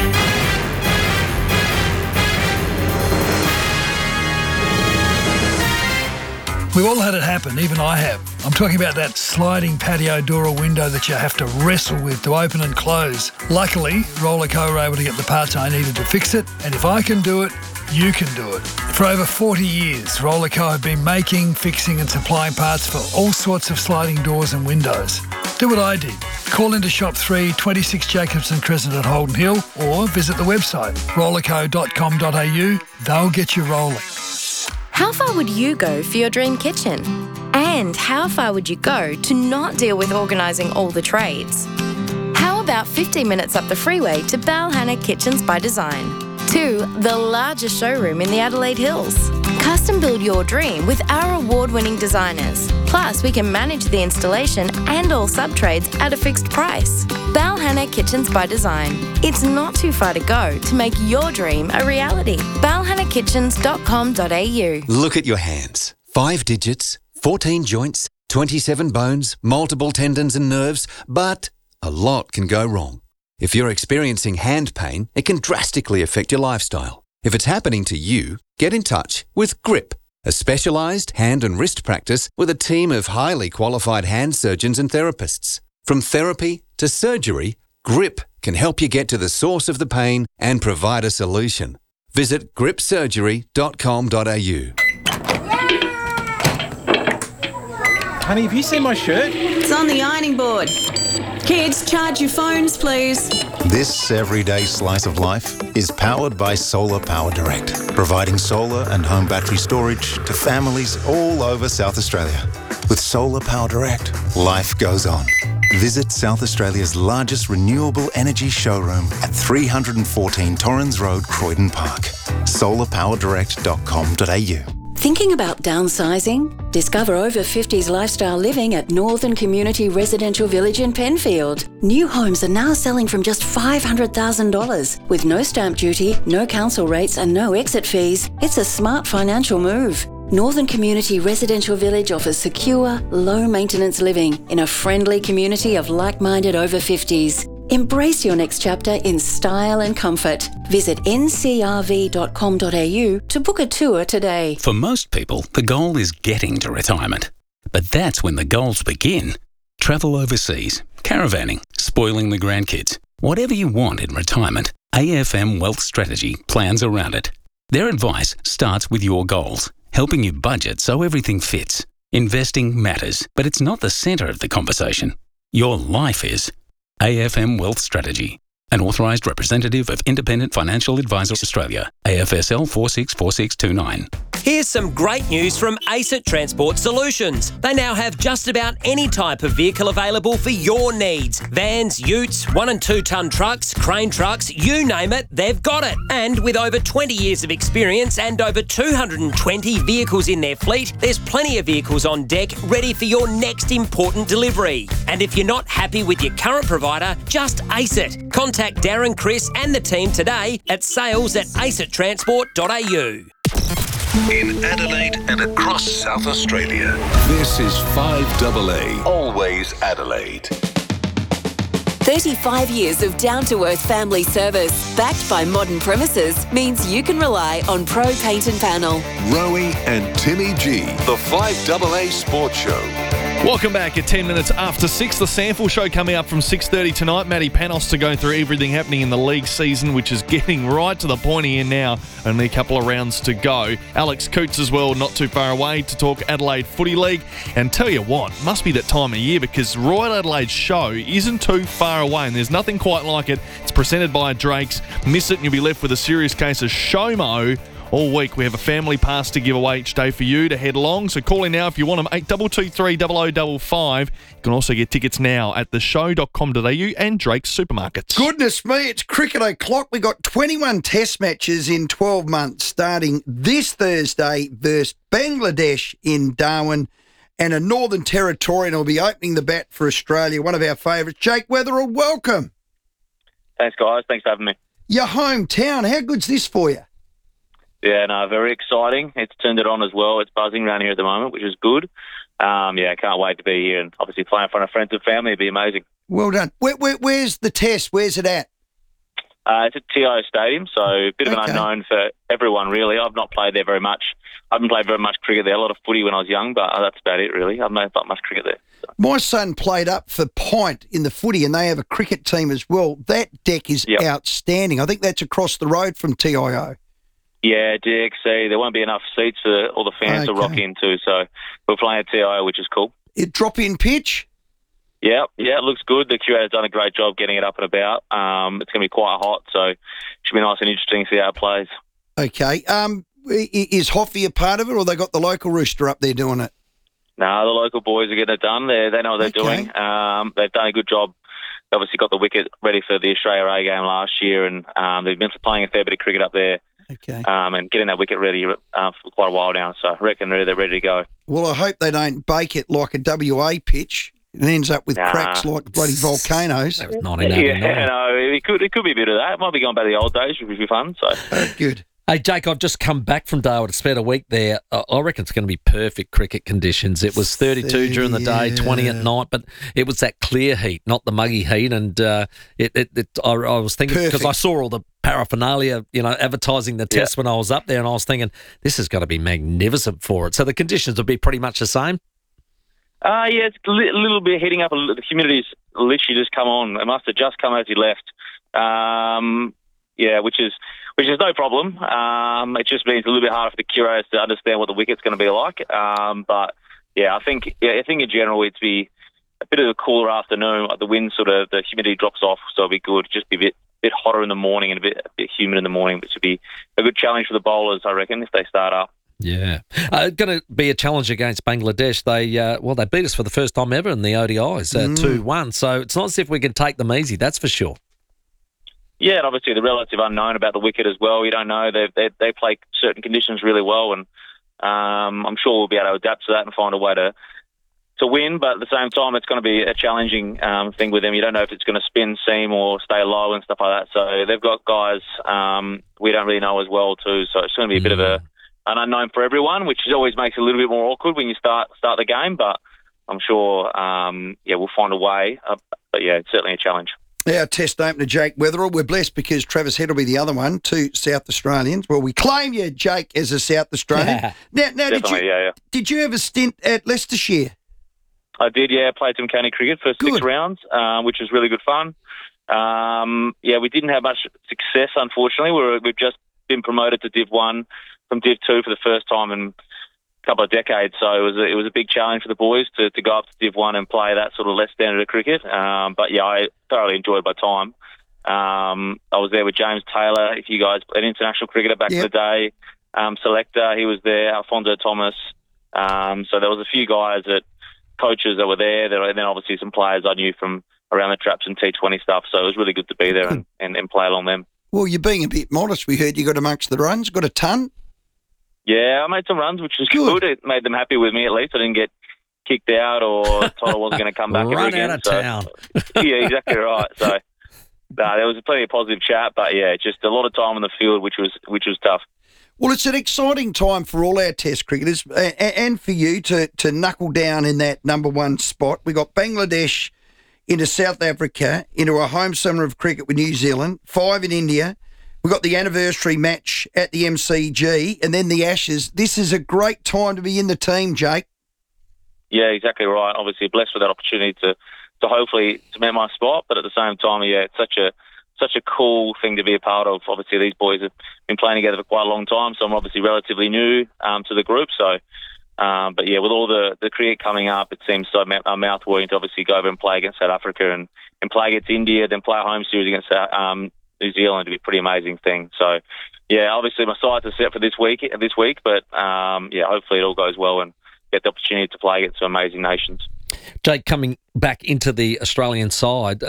S25: We've all had it happen, even I have. I'm talking about that sliding patio door or window that you have to wrestle with to open and close. Luckily, Rollerco were able to get the parts I needed to fix it, and if I can do it, you can do it. For over 40 years, Rollerco have been making, fixing and supplying parts for all sorts of sliding doors and windows. Do what I did. Call into Shop 3, 26 Jacobson Crescent at Holden Hill, or visit the website rollerco.com.au. They'll get you rolling.
S26: How far would you go for your dream kitchen? And how far would you go to not deal with organising all the trades? How about 15 minutes up the freeway to Balhanna Kitchens by Design? 2, the largest showroom in the Adelaide Hills. Custom build your dream with our award-winning designers. Plus, we can manage the installation and all sub-trades at a fixed price. Balhanna Kitchens by Design. It's not too far to go to make your dream a reality. balhannakitchens.com.au.
S27: Look at your hands. 5 digits, 14 joints, 27 bones, multiple tendons and nerves, but a lot can go wrong. If you're experiencing hand pain, it can drastically affect your lifestyle. If it's happening to you, get in touch with GRIP, a specialised hand and wrist practice with a team of highly qualified hand surgeons and therapists. From therapy to surgery, GRIP can help you get to the source of the pain and provide a solution. Visit gripsurgery.com.au.
S10: Honey, have you seen my shirt?
S17: It's on the ironing board. Kids, charge your phones, please.
S18: This everyday slice of life is powered by Solar Power Direct, providing solar and home battery storage to families all over South Australia. With Solar Power Direct, life goes on. Visit South Australia's largest renewable energy showroom at 314 Torrens Road, Croydon Park. solarpowerdirect.com.au.
S19: Thinking about downsizing? Discover over 50s lifestyle living at Northern Community Residential Village in Penfield. New homes are now selling from just $500,000 with no stamp duty, no council rates and no exit fees. It's a smart financial move. Northern Community Residential Village offers secure, low-maintenance living in a friendly community of like-minded over 50s. Embrace your next chapter in style and comfort. Visit ncrv.com.au to book a tour today.
S20: For most people, the goal is getting to retirement. But that's when the goals begin. Travel overseas, caravanning, spoiling the grandkids. Whatever you want in retirement, AFM Wealth Strategy plans around it. Their advice starts with your goals, helping you budget so everything fits. Investing matters, but it's not the centre of the conversation. Your life is. AFM Wealth Strategy, an authorised representative of Independent Financial Advisors Australia, AFSL 464629.
S21: Here's some great news from ACET Transport Solutions. They now have just about any type of vehicle available for your needs. Vans, utes, 1 and 2 tonne trucks, crane trucks, you name it, they've got it. And with over 20 years of experience and over 220 vehicles in their fleet, there's plenty of vehicles on deck ready for your next important delivery. And if you're not happy with your current provider, just ACET. Contact Darren, Chris and the team today at sales@acettransport.au.
S7: In Adelaide and across South Australia, this is 5AA, always Adelaide.
S11: 35 years of down-to-earth family service, backed by modern premises, means you can rely on Pro Paint and Panel.
S7: Rowie and Timmy G, the 5AA Sports Show.
S13: Welcome back at 10 minutes after 6. The Sample Show coming up from 6:30 tonight. Matty Panos to go through everything happening in the league season, which is getting right to the pointy end now. Only a couple of rounds to go. Alex Coots as well, not too far away to talk Adelaide Footy League. And tell you what, must be that time of year because Royal Adelaide's show isn't too far away and there's nothing quite like it. It's presented by Drake's. Miss it and you'll be left with a serious case of SHOMO. All week we have a family pass to give away each day for you to head along. So call in now if you want them, 8223 0055. You can also get tickets now at theshow.com.au and Drake's Supermarkets.
S14: Goodness me, it's cricket o'clock. We got 21 test matches in 12 months starting this Thursday versus Bangladesh in Darwin. And a Northern Territorian will be opening the bat for Australia, one of our favourites. Jake Weatherall, welcome.
S22: Thanks, guys. Thanks for having me.
S14: Your hometown, how good's this for you?
S22: Yeah, no, very exciting. It's turned it on as well. It's buzzing around here at the moment, which is good. Yeah, can't wait to be here and obviously play in front of friends and family. It'd be amazing.
S14: Well done. Where's the test? Where's it at?
S22: It's at TIO Stadium, so a bit of an unknown for everyone, really. I've not played there very much. I haven't played very much cricket there. A lot of footy when I was young, but that's about it, really. I've not much cricket there. So.
S14: My son played up for Pint in the footy, and they have a cricket team as well. That deck is outstanding. I think that's across the road from TIO. Yeah,
S22: DXC. There won't be enough seats for all the fans to rock into, so we're playing at TIO, which is cool.
S14: Drop-in pitch?
S22: Yeah, it looks good. The curator's done a great job getting it up and about. It's going to be quite hot, so it should be nice and interesting to see how it plays. Okay. Is Hoffy a part of it, or they got the local rooster up there doing it? No, the local boys are getting it done. They know what they're doing. They've done a good job. They obviously got the wicket ready for the Australia A game last year, and they've been playing a fair bit of cricket up there. Okay. And getting that wicket ready for quite a while now, so I reckon they're ready to go. Well, I hope they don't bake it like a WA pitch. It ends up with cracks like bloody volcanoes. That was 1989. Yeah, no, it could be a bit of that. It might be going back to the old days, which would be fun. So good.
S16: Hey, Jake, I've just come back from Darwin. I spent a week there. I reckon it's going to be perfect cricket conditions. It was 32 during the day, 20 at night, but it was that clear heat, not the muggy heat. And I was thinking, because I saw all the paraphernalia, advertising the test when I was up there, and I was thinking, this is going to be magnificent for it. So the conditions will be pretty much the same?
S22: Yeah, it's a little bit heating up. The humidity's literally just come on. It must have just come as he left. Which is no problem. It just means a little bit harder for the curators to understand what the wicket's going to be like. But I think in general it'd be a bit of a cooler afternoon. Like the wind the humidity drops off, so it'll be good. Just be a bit hotter in the morning and a bit humid in the morning, which would be a good challenge for the bowlers, I reckon, if they start up.
S16: Yeah. Going to be a challenge against Bangladesh. They beat us for the first time ever in the ODIs, 2-1. So it's not as if we can take them easy, that's for sure.
S22: Yeah, and obviously the relative unknown about the wicket as well. You don't know. They play certain conditions really well, and I'm sure we'll be able to adapt to that and find a way to win. But at the same time, it's going to be a challenging thing with them. You don't know if it's going to spin, seam, or stay low and stuff like that. So they've got guys we don't really know as well too. So it's going to be a bit of an unknown for everyone, which always makes it a little bit more awkward when you start the game. But I'm sure, we'll find a way. But yeah, it's certainly a challenge.
S14: Our test opener, Jake Weatherall. We're blessed because Travis Head will be the other one, 2 South Australians. Well, we claim you, Jake, as a South Australian. Now, did you have a stint at Leicestershire?
S22: I did, yeah. Played some county cricket for 6 rounds, which was really good fun. We didn't have much success, unfortunately. We've just been promoted to Div 1 from Div 2 for the first time in a couple of decades. So it was a big challenge for the boys to go up to Div 1 and play that sort of less standard of cricket. I thoroughly enjoyed my time. I was there with James Taylor, if you guys, an international cricketer back in the day. Selector, he was there, Alfonso Thomas. So there was a few guys coaches that were there, and then obviously some players I knew from around the traps and T20 stuff. So it was really good to be there and play along them.
S14: Well, you're being a bit modest. We heard you got amongst the runs, got a ton.
S22: Yeah, I made some runs, which was good. It made them happy with me at least. I didn't get kicked out or told I wasn't going to come back ever again.
S16: Run out of town.
S22: Yeah, exactly right. So there was plenty of positive chat, but yeah, just a lot of time on the field, which was tough.
S14: Well, it's an exciting time for all our Test cricketers and for you to knuckle down in that number 1 spot. We got Bangladesh into South Africa, into a home summer of cricket with New Zealand, 5 in India. We've got the anniversary match at the MCG and then the Ashes. This is a great time to be in the team, Jake.
S22: Yeah, exactly right. Obviously blessed with that opportunity to hopefully cement my spot, but at the same time, yeah, it's such a cool thing to be a part of. Obviously, these boys have been playing together for quite a long time, so I'm obviously relatively new to the group. So, but yeah, with all the cricket coming up, it seems so mouth-watering to obviously go over and play against South Africa and play against India, then play a home series against New Zealand. It'd be a pretty amazing thing. So, yeah, obviously my sights are set for this week, but hopefully it all goes well and get the opportunity to play against some amazing nations.
S16: Jake, coming into the Australian side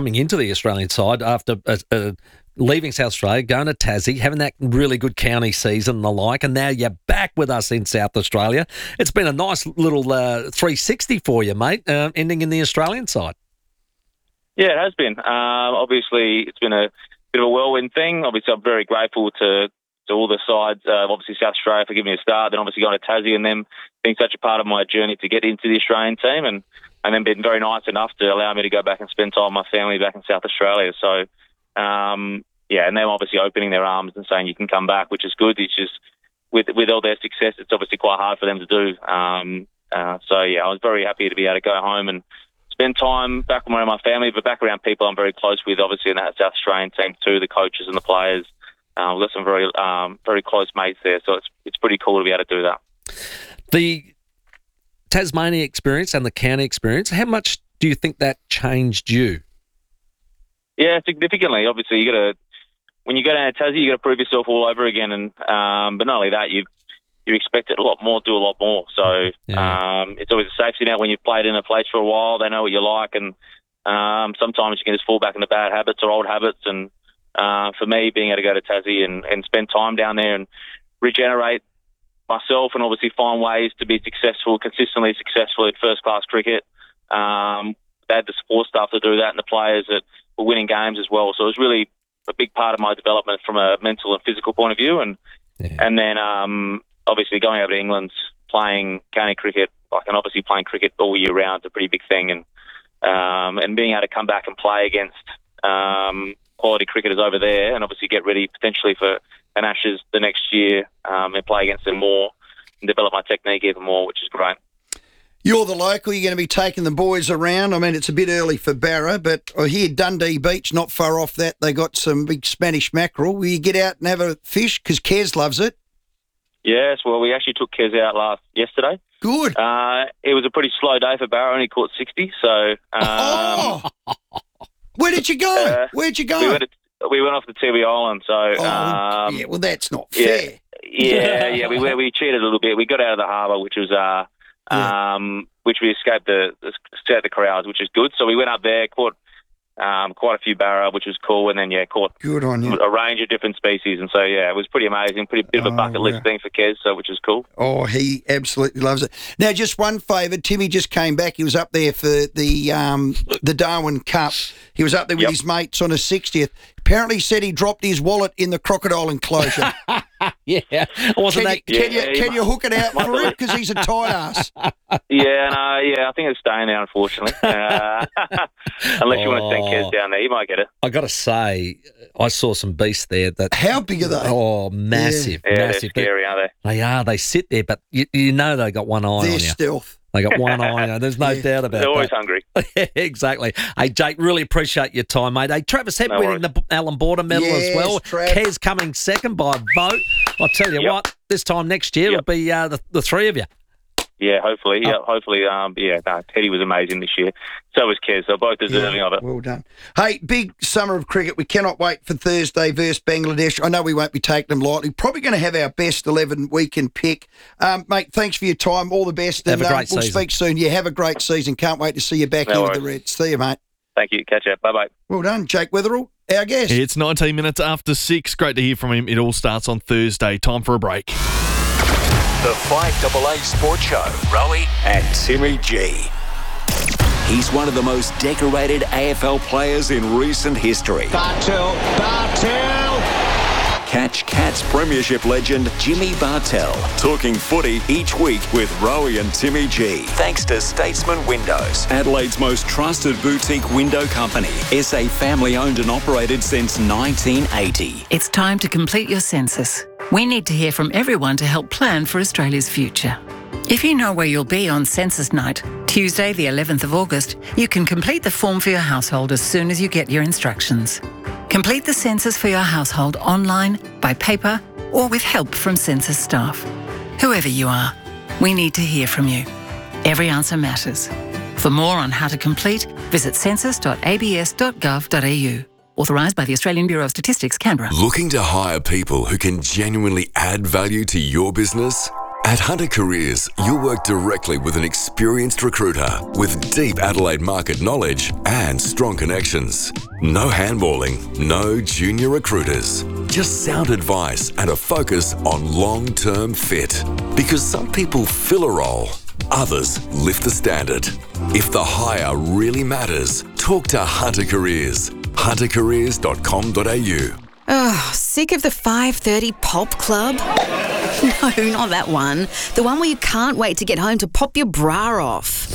S16: after leaving South Australia, going to Tassie, having that really good county season and the like, and now you're back with us in South Australia. It's been a nice little 360 for you, mate, ending in the Australian side.
S22: Yeah, it has been. Obviously, it's been a bit of a whirlwind thing. Obviously, I'm very grateful to all the sides, obviously South Australia for giving me a start, then obviously going to Tassie and them being such a part of my journey to get into the Australian team, and then been very nice enough to allow me to go back and spend time with my family back in South Australia. So, and them obviously opening their arms and saying you can come back, which is good. It's just with all their success, it's obviously quite hard for them to do. I was very happy to be able to go home and spend time back around my family, but back around people I'm very close with, obviously in that South Australian team too, the coaches and the players. We've got some very close mates there, so it's pretty cool to be able to do that. The
S16: Tasmania experience and the county experience, how much do you think that changed you?
S22: Yeah, significantly. Obviously, when you go down to Tassie, you got to prove yourself all over again, and but not only that, you expect it a lot more, do a lot more. So it's always a safety net when you've played in a place for a while. They know what you like, and sometimes you can just fall back into bad habits or old habits. And for me, being able to go to Tassie and spend time down there and regenerate myself and obviously find ways to be consistently successful at first-class cricket. They had the support staff to do that and the players that were winning games as well. So it was really a big part of my development from a mental and physical point of view. And then obviously going over to England, playing county cricket, and obviously playing cricket all year round is a pretty big thing. And being able to come back and play against quality cricketers over there and obviously get ready potentially for an Ashes the next year and play against them more and develop my technique even more, which is great.
S14: You're the local. You're going to be taking the boys around. I mean, it's a bit early for Barra, but I hear Dundee Beach, not far off that, they got some big Spanish mackerel. Will you get out and have a fish? Because Kez loves it.
S22: Yes, well, we actually took Kez out yesterday.
S14: Good.
S22: It was a pretty slow day for Barra. Only caught 60. So.
S14: Where did you go? Where'd you go?
S22: We went off the Tiwi Island. So.
S14: Yeah. Well, that's not fair.
S22: Yeah. We cheated a little bit. We got out of the harbour, which was which we escaped the crowds, which is good. So we went up there, caught quite a few barra, which was cool, and then caught
S14: good on you.
S22: A range of different species, and so it was pretty amazing, bit of a bucket list thing for Kez, so which is cool.
S14: Oh, he absolutely loves it. Now, just one favour, Timmy just came back. He was up there for the Darwin Cup. He was up there with his mates on his 60th. Apparently, he said he dropped his wallet in the crocodile enclosure.
S16: Can
S14: you hook it out for him because he's a tight ass?
S22: I think it's staying there, unfortunately. Unless you want to send Kez down there, you might get it.
S16: I got to say, I saw some beasts there.
S14: How big are they?
S16: Oh, massive,
S22: massive.
S16: They're
S22: scary, aren't they?
S16: They are. They sit there, but you know they got one eye on you.
S14: They're stealth.
S16: They got one eye on. There's no doubt about that.
S22: They're always hungry.
S16: Exactly. Hey, Jake, really appreciate your time, mate. Hey, Travis Head winning the Alan Border medal as well. Kez coming second by a vote. I'll tell you what, this time next year it'll be the three of you.
S22: Yeah, hopefully. Teddy was amazing this year. So was Kez. So both deserving of it.
S14: Well done. Hey, big summer of cricket. We cannot wait for Thursday versus Bangladesh. I know we won't be taking them lightly. Probably going to have our best 11 we can pick. Mate, thanks for your time. All the best.
S16: Have a great season.
S14: We'll speak soon. Yeah, have a great season. Can't wait to see you back with the Reds. See you, mate.
S22: Thank you. Catch you. Bye-bye.
S14: Well done, Jake Wetherill, our guest.
S13: It's 19 minutes after 6. Great to hear from him. It all starts on Thursday. Time for a break.
S3: The 5AA Sports Show, Rowie and Timmy G. He's one of the most decorated AFL players in recent history.
S4: Bartel.
S3: Catch Cats Premiership legend Jimmy Bartel. Talking footy each week with Rowie and Timmy G. Thanks to Statesman Windows, Adelaide's most trusted boutique window company. SA family owned and operated since 1980.
S5: It's time to complete your census. We need to hear from everyone to help plan for Australia's future. If you know where you'll be on census night, Tuesday the 11th of August, you can complete the form for your household as soon as you get your instructions. Complete the census for your household online, by paper, or with help from census staff. Whoever you are, we need to hear from you. Every answer matters. For more on how to complete, visit census.abs.gov.au. Authorised by the Australian Bureau of Statistics, Canberra.
S6: Looking to hire people who can genuinely add value to your business? At Hunter Careers, you'll work directly with an experienced recruiter with deep Adelaide market knowledge and strong connections. No handballing, no junior recruiters. Just sound advice and a focus on long-term fit. Because some people fill a role, others lift the standard. If the hire really matters, talk to Hunter Careers. huntercareers.com.au.
S10: Oh, sick of the 5:30 pop club? No, not that one. The one where you can't wait to get home to pop your bra off.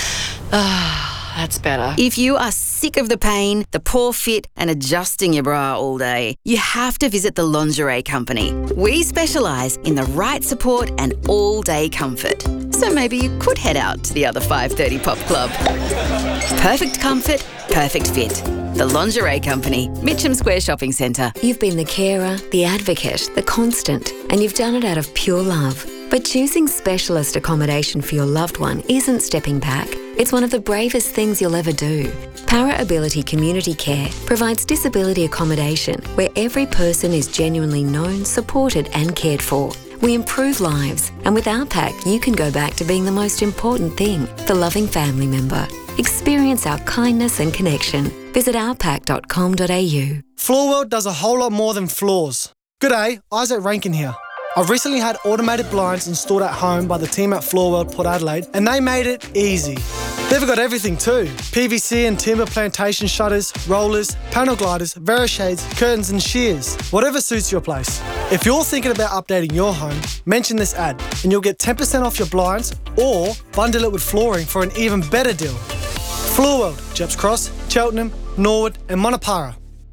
S26: That's better.
S10: If you are sick of the pain, the poor fit, and adjusting your bra all day, you have to visit the Lingerie Company. We specialise in the right support and all-day comfort. So maybe you could head out to the other 5:30 pop club. Perfect comfort, perfect fit. The Lingerie Company, Mitcham Square Shopping Centre.
S15: You've been the carer, the advocate, the constant, and you've done it out of pure love. But choosing specialist accommodation for your loved one isn't stepping back. It's one of the bravest things you'll ever do. Para Ability Community Care provides disability accommodation where every person is genuinely known, supported and cared for. We improve lives, and with our pack, you can go back to being the most important thing, the loving family member. Experience our kindness and connection. Visit ourpack.com.au.
S23: Floorworld does a whole lot more than floors. G'day, Isaac Rankin here. I've recently had automated blinds installed at home by the team at Floorworld Port Adelaide, and they made it easy. They've got everything too. PVC and timber plantation shutters, rollers, panel gliders, Verishades, curtains and shears. Whatever suits your place. If you're thinking about updating your home, mention this ad and you'll get 10% off your blinds or bundle it with flooring for an even better deal. Floorworld, Jeps Cross, Cheltenham, Norwood and Monopara.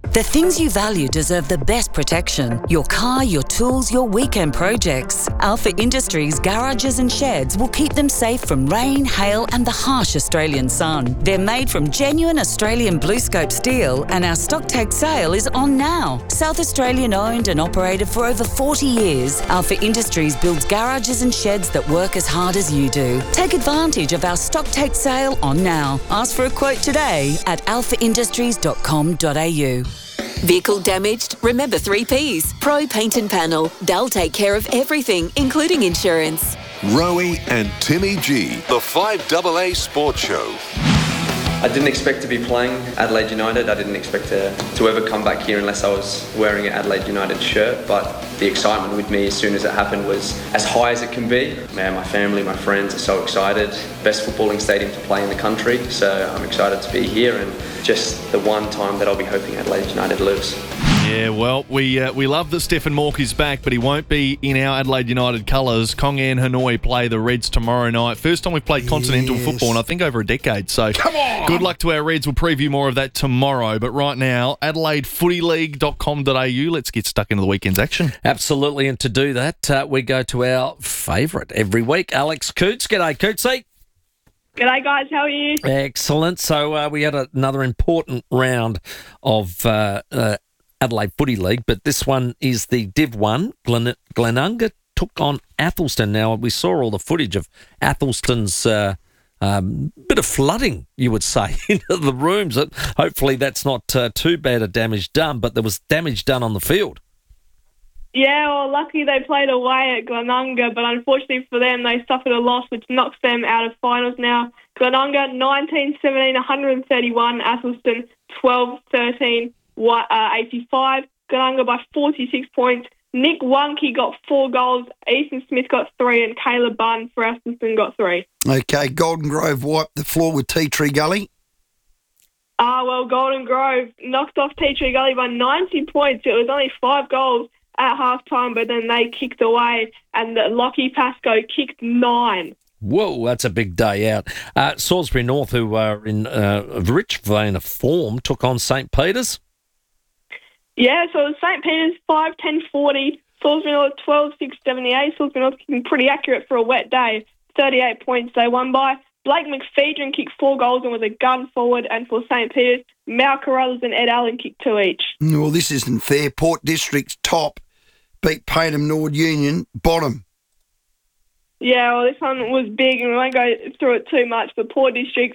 S1: The things you value deserve the best protection. Your car, your tools, your weekend projects. Alpha Industries garages and sheds will keep them safe from rain, hail and the harsh Australian sun. They're made from genuine Australian BlueScope steel and our stock take sale is on now. South Australian owned and operated for over 40 years, Alpha Industries builds garages and sheds that work as hard as you do. Take advantage of our stock take sale on now. Ask for a quote today at alphaindustries.com.au.
S11: Vehicle damaged? Remember 3 Ps. Pro Paint and Panel. They'll take care of everything, including insurance.
S2: Rowie and Timmy G, the 5AA Sports Show.
S4: I didn't expect to be playing Adelaide United. I didn't expect to ever come back here unless I was wearing an Adelaide United shirt. But the excitement with me as soon as it happened was as high as it can be. Man, my family, my friends are so excited. Best footballing stadium to play in the country. So I'm excited to be here and just the one time that I'll be hoping Adelaide United lives.
S13: Yeah, well, we love that Stefan Mork is back, but he won't be in our Adelaide United colours. Kongan Hanoi play the Reds tomorrow night. First time we've played continental football in, I think, over a decade. So good luck to our Reds. We'll preview more of that tomorrow. But right now, AdelaideFootyLeague.com.au. Let's get stuck into the weekend's action.
S16: Absolutely, and to do that, we go to our favourite every week, Alex Coots. G'day, Cootsy.
S8: G'day, guys. How are you?
S16: Excellent. So we had another important round of Adelaide Footy League, but this one is the Div 1. Glenunga took on Athelston. Now, we saw all the footage of Athelston's bit of flooding, you would say, into the rooms. Hopefully that's not too bad a damage done, but there was damage done on the field.
S8: Yeah, well, luckily they played away at Glenunga, but unfortunately for them, they suffered a loss, which knocks them out of finals now. Glenunga, 19-17, 131. Athelston, 12-13. 85. Glenunga by 46 points. Nick Wunke got 4 goals. Ethan Smith got 3, and Caleb Bunn for Athelston got 3.
S14: Okay, Golden Grove wiped the floor with Tea Tree Gully.
S8: Well, Golden Grove knocked off Tea Tree Gully by 90 points. It was only 5 goals at half-time, but then they kicked away, and Lockie Pascoe kicked 9.
S16: Whoa, that's a big day out. Salisbury North, who are in a rich vein of form, took on St. Peter's.
S8: Yeah, so it was St. Peter's 5-10-40, Salisbury North 12-6-78. Salisbury North kicking pretty accurate for a wet day. 38 points they won by. Blake McPhedran kicked 4 goals and was a gun forward. And for St. Peter's, Mal Carruthers and Ed Allen kicked 2 each.
S14: Well, this isn't fair. Port District's top beat Payneham Nord Union bottom.
S8: Yeah, well, this one was big and we won't go through it too much. But Port District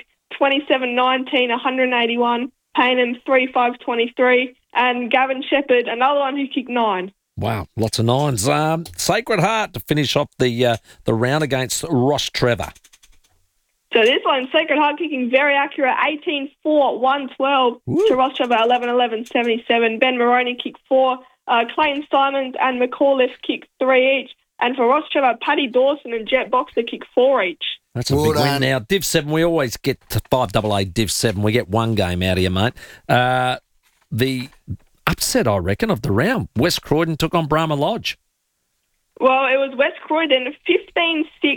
S8: 27-19, 181. Payneham 3-5-23. And Gavin Shepherd, another one who kicked 9.
S16: Wow, lots of 9s. Sacred Heart to finish off the round against Ross Trevor.
S8: So this one, Sacred Heart kicking very accurate, 18-4, 112 to Ross Trevor, 11-11, 77. Ben Maroney kicked 4. Clayton Simons and McAuliffe kicked 3 each. And for Ross Trevor, Paddy Dawson and Jet Boxer kicked 4 each.
S16: That's a big win now. Div 7, we always get to 5AA Div 7. We get one game out of you, mate. The upset, I reckon, of the round. West Croydon took on Brahma Lodge.
S8: Well, it was West Croydon 15-6,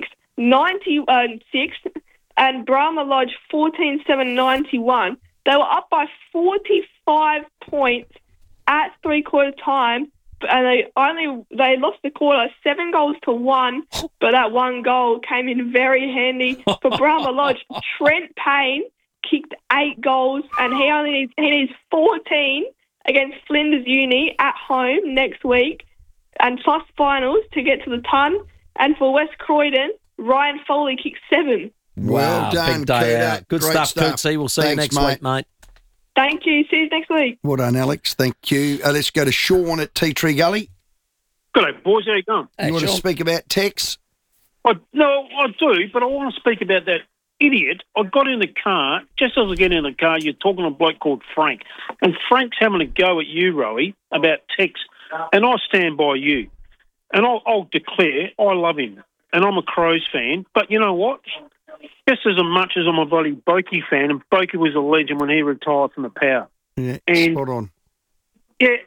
S8: 96, and Brahma Lodge 14-7, 91. They were up by 45 points at three-quarter time, and they lost the quarter 7-1, but that one goal came in very handy for Brahma Lodge. Trent Payne kicked 8 goals, and he needs 14 against Flinders Uni at home next week, and plus finals to get to the ton. And for West Croydon, Ryan Foley kicked 7.
S14: Well done,
S16: big day
S14: Cooter.
S16: out. Good
S14: Great
S16: stuff,
S14: stuff.
S16: Cootsy. We'll see you
S14: Thanks,
S16: next week, mate.
S8: Thank you. See you next week.
S14: Well done, Alex. Thank you. Let's go to Sean at Tea Tree Gully.
S9: G'day, boys. How you going?
S14: You want to speak about Tex?
S9: No, I do, but I want to speak about that idiot. I got in the car. Just as I get in the car, you're talking to a bloke called Frank. And Frank's having a go at you, Rowie, about Tex. And I stand by you. And I'll declare I love him. And I'm a Crows fan. But you know what? Just as much as I'm a bloody Boakey fan, and Boakey was a legend when he retired from the Power.
S14: Yeah,
S9: and
S14: spot on.
S9: Yeah,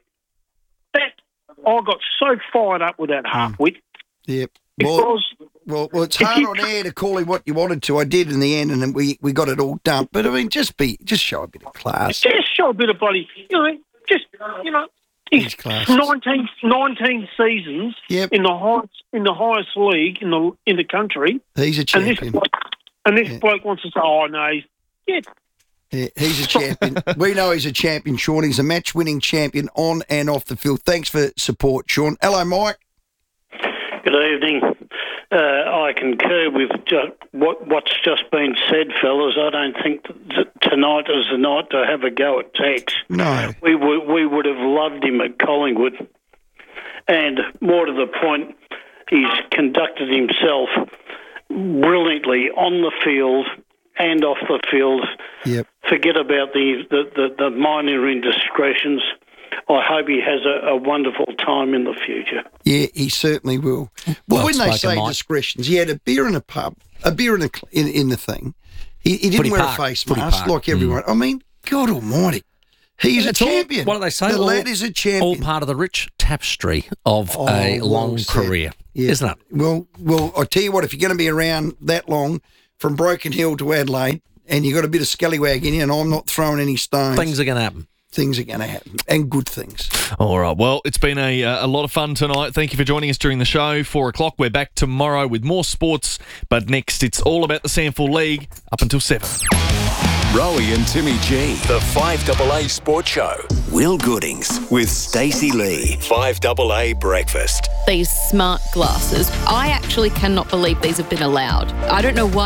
S9: I got so fired up with that half-wit.
S14: Yep.
S9: Because
S14: well, it's hard on air to call him what you wanted to. I did in the end, and then we got it all dumped. But I mean, just show a bit of class.
S9: Just show a bit of bloody, Just, you know, he's 19 seasons in the highest league in the country.
S14: He's a champion.
S9: And this bloke wants to say, "Oh no,
S14: yeah, he's a champion." We know he's a champion, Sean. He's a match-winning champion on and off the field. Thanks for support, Sean. Hello, Mike.
S12: Good evening. I concur with what's just been said, fellas. I don't think that tonight is the night to have a go at Tex.
S14: No.
S12: We would have loved him at Collingwood. And more to the point, he's conducted himself brilliantly on the field and off the field.
S14: Yep.
S12: Forget about the minor indiscretions. I hope he has a wonderful time in the future.
S14: Yeah, he certainly will. Well, when they say discretions, he had a beer in a pub, a beer in the thing. He didn't wear a face mask like everyone. I mean, God almighty. He's a champion.
S16: What do they say?
S14: The lad is a champion.
S16: All part of the rich tapestry of a long career, isn't it?
S14: Well, I tell you what, if you're going to be around that long, from Broken Hill to Adelaide, and you've got a bit of scallywag in you, and I'm not throwing any stones.
S16: Things are going to happen.
S14: Things are going to happen, and good things.
S13: All right. Well, it's been a lot of fun tonight. Thank you for joining us during the show. 4 o'clock. We're back tomorrow with more sports. But next, it's all about the Sample League up until 7.
S3: Rowie and Timmy G, the 5AA Sports Show. Will Goodings with Stacey Lee. 5AA Breakfast.
S17: These smart glasses, I actually cannot believe these have been allowed. I don't know why.